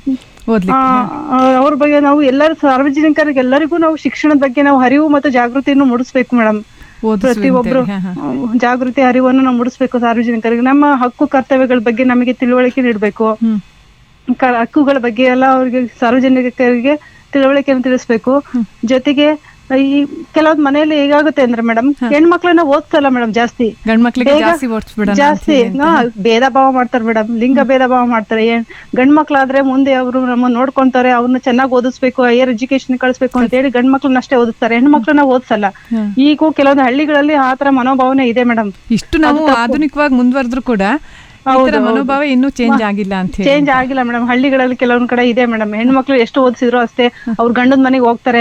ಅವ್ರ ಬಗ್ಗೆ ನಾವು ಎಲ್ಲರೂ ಸಾರ್ವಜನಿಕರಿಗೆ ಎಲ್ಲರಿಗೂ ನಾವು ಶಿಕ್ಷಣದ ಬಗ್ಗೆ ನಾವು ಅರಿವು ಮತ್ತು ಜಾಗೃತಿಯನ್ನು ಮೂಡಿಸ್ಬೇಕು ಮೇಡಮ್. ಪ್ರತಿಯೊಬ್ರು ಜಾಗೃತಿ ಅರಿವನ್ನು ನಾವು ಮೂಡಿಸ್ಬೇಕು ಸಾರ್ವಜನಿಕರಿಗೆ. ನಮ್ಮ ಹಕ್ಕು ಕರ್ತವ್ಯಗಳ ಬಗ್ಗೆ ನಮಗೆ ತಿಳುವಳಿಕೆ ನೀಡಬೇಕು. ಹಕ್ಕುಗಳ ಬಗ್ಗೆ ಎಲ್ಲ ಅವ್ರಿಗೆ ಸಾರ್ವಜನಿಕರಿಗೆ ತಿಳುವಳಿಕೆಯನ್ನು ತಿಳಿಸ್ಬೇಕು. ಜೊತೆಗೆ ಈ ಕೆಲವೊಂದ್ ಮನೆಯಲ್ಲಿ ಹೇಗಾಗುತ್ತೆ ಅಂದ್ರೆ ಮೇಡಮ್, ಹೆಣ್ಮಕ್ಳನ್ನ ಓದ್ಸಲ್ಲ ಮೇಡಮ್. ಜಾಸ್ತಿ ಜಾಸ್ತಿ ಭೇದ ಭಾವ ಮಾಡ್ತಾರೆ ಮೇಡಮ್. ಲಿಂಗ ಭೇದ ಭಾವ ಮಾಡ್ತಾರೆ. ಗಂಡ್ ಮಕ್ಳಾದ್ರೆ ಮುಂದೆ ಅವರು ನಮ್ಮ ನೋಡ್ಕೊಂತಾರೆ, ಅವ್ರನ್ನ ಚೆನ್ನಾಗಿ ಓದಿಸ್ಬೇಕು, ಹೈಯರ್ ಎಜುಕೇಶನ್ ಕಳಿಸ್ಬೇಕು ಅಂತ ಹೇಳಿ ಗಂಡ್ ಮಕ್ಳನ್ನ ಅಷ್ಟೇ ಓದಿಸ್ತಾರೆ, ಹೆಣ್ಮಕ್ಳನ್ನ ಓದ್ಸಲ್ಲ. ಈಗೂ ಕೆಲವೊಂದು ಹಳ್ಳಿಗಳಲ್ಲಿ ಆತರ ಮನೋಭಾವನೆ ಇದೆ ಮೇಡಮ್. ಇಷ್ಟು ನಾವು ಆಧುನಿಕವಾಗಿ ಮುಂದುವರೆದ್ರು ಕೂಡ ಮನೋಭಾವ ಇನ್ನೂ ಚೇಂಜ್ ಆಗಿಲ್ಲ ಅಂತ. ಚೇಂಜ್ ಆಗಿಲ್ಲ ಮೇಡಮ್. ಹಳ್ಳಿಗಳಲ್ಲಿ ಕೆಲವೊಂದ್ ಕಡೆ ಇದೆ ಮೇಡಮ್. ಹೆಣ್ಮಕ್ಳು ಎಷ್ಟು ಓದಿಸಿದ್ರು ಅಷ್ಟೇ ಅವ್ರ ಗಂಡನ ಮನೆಗೆ ಹೋಗ್ತಾರೆ.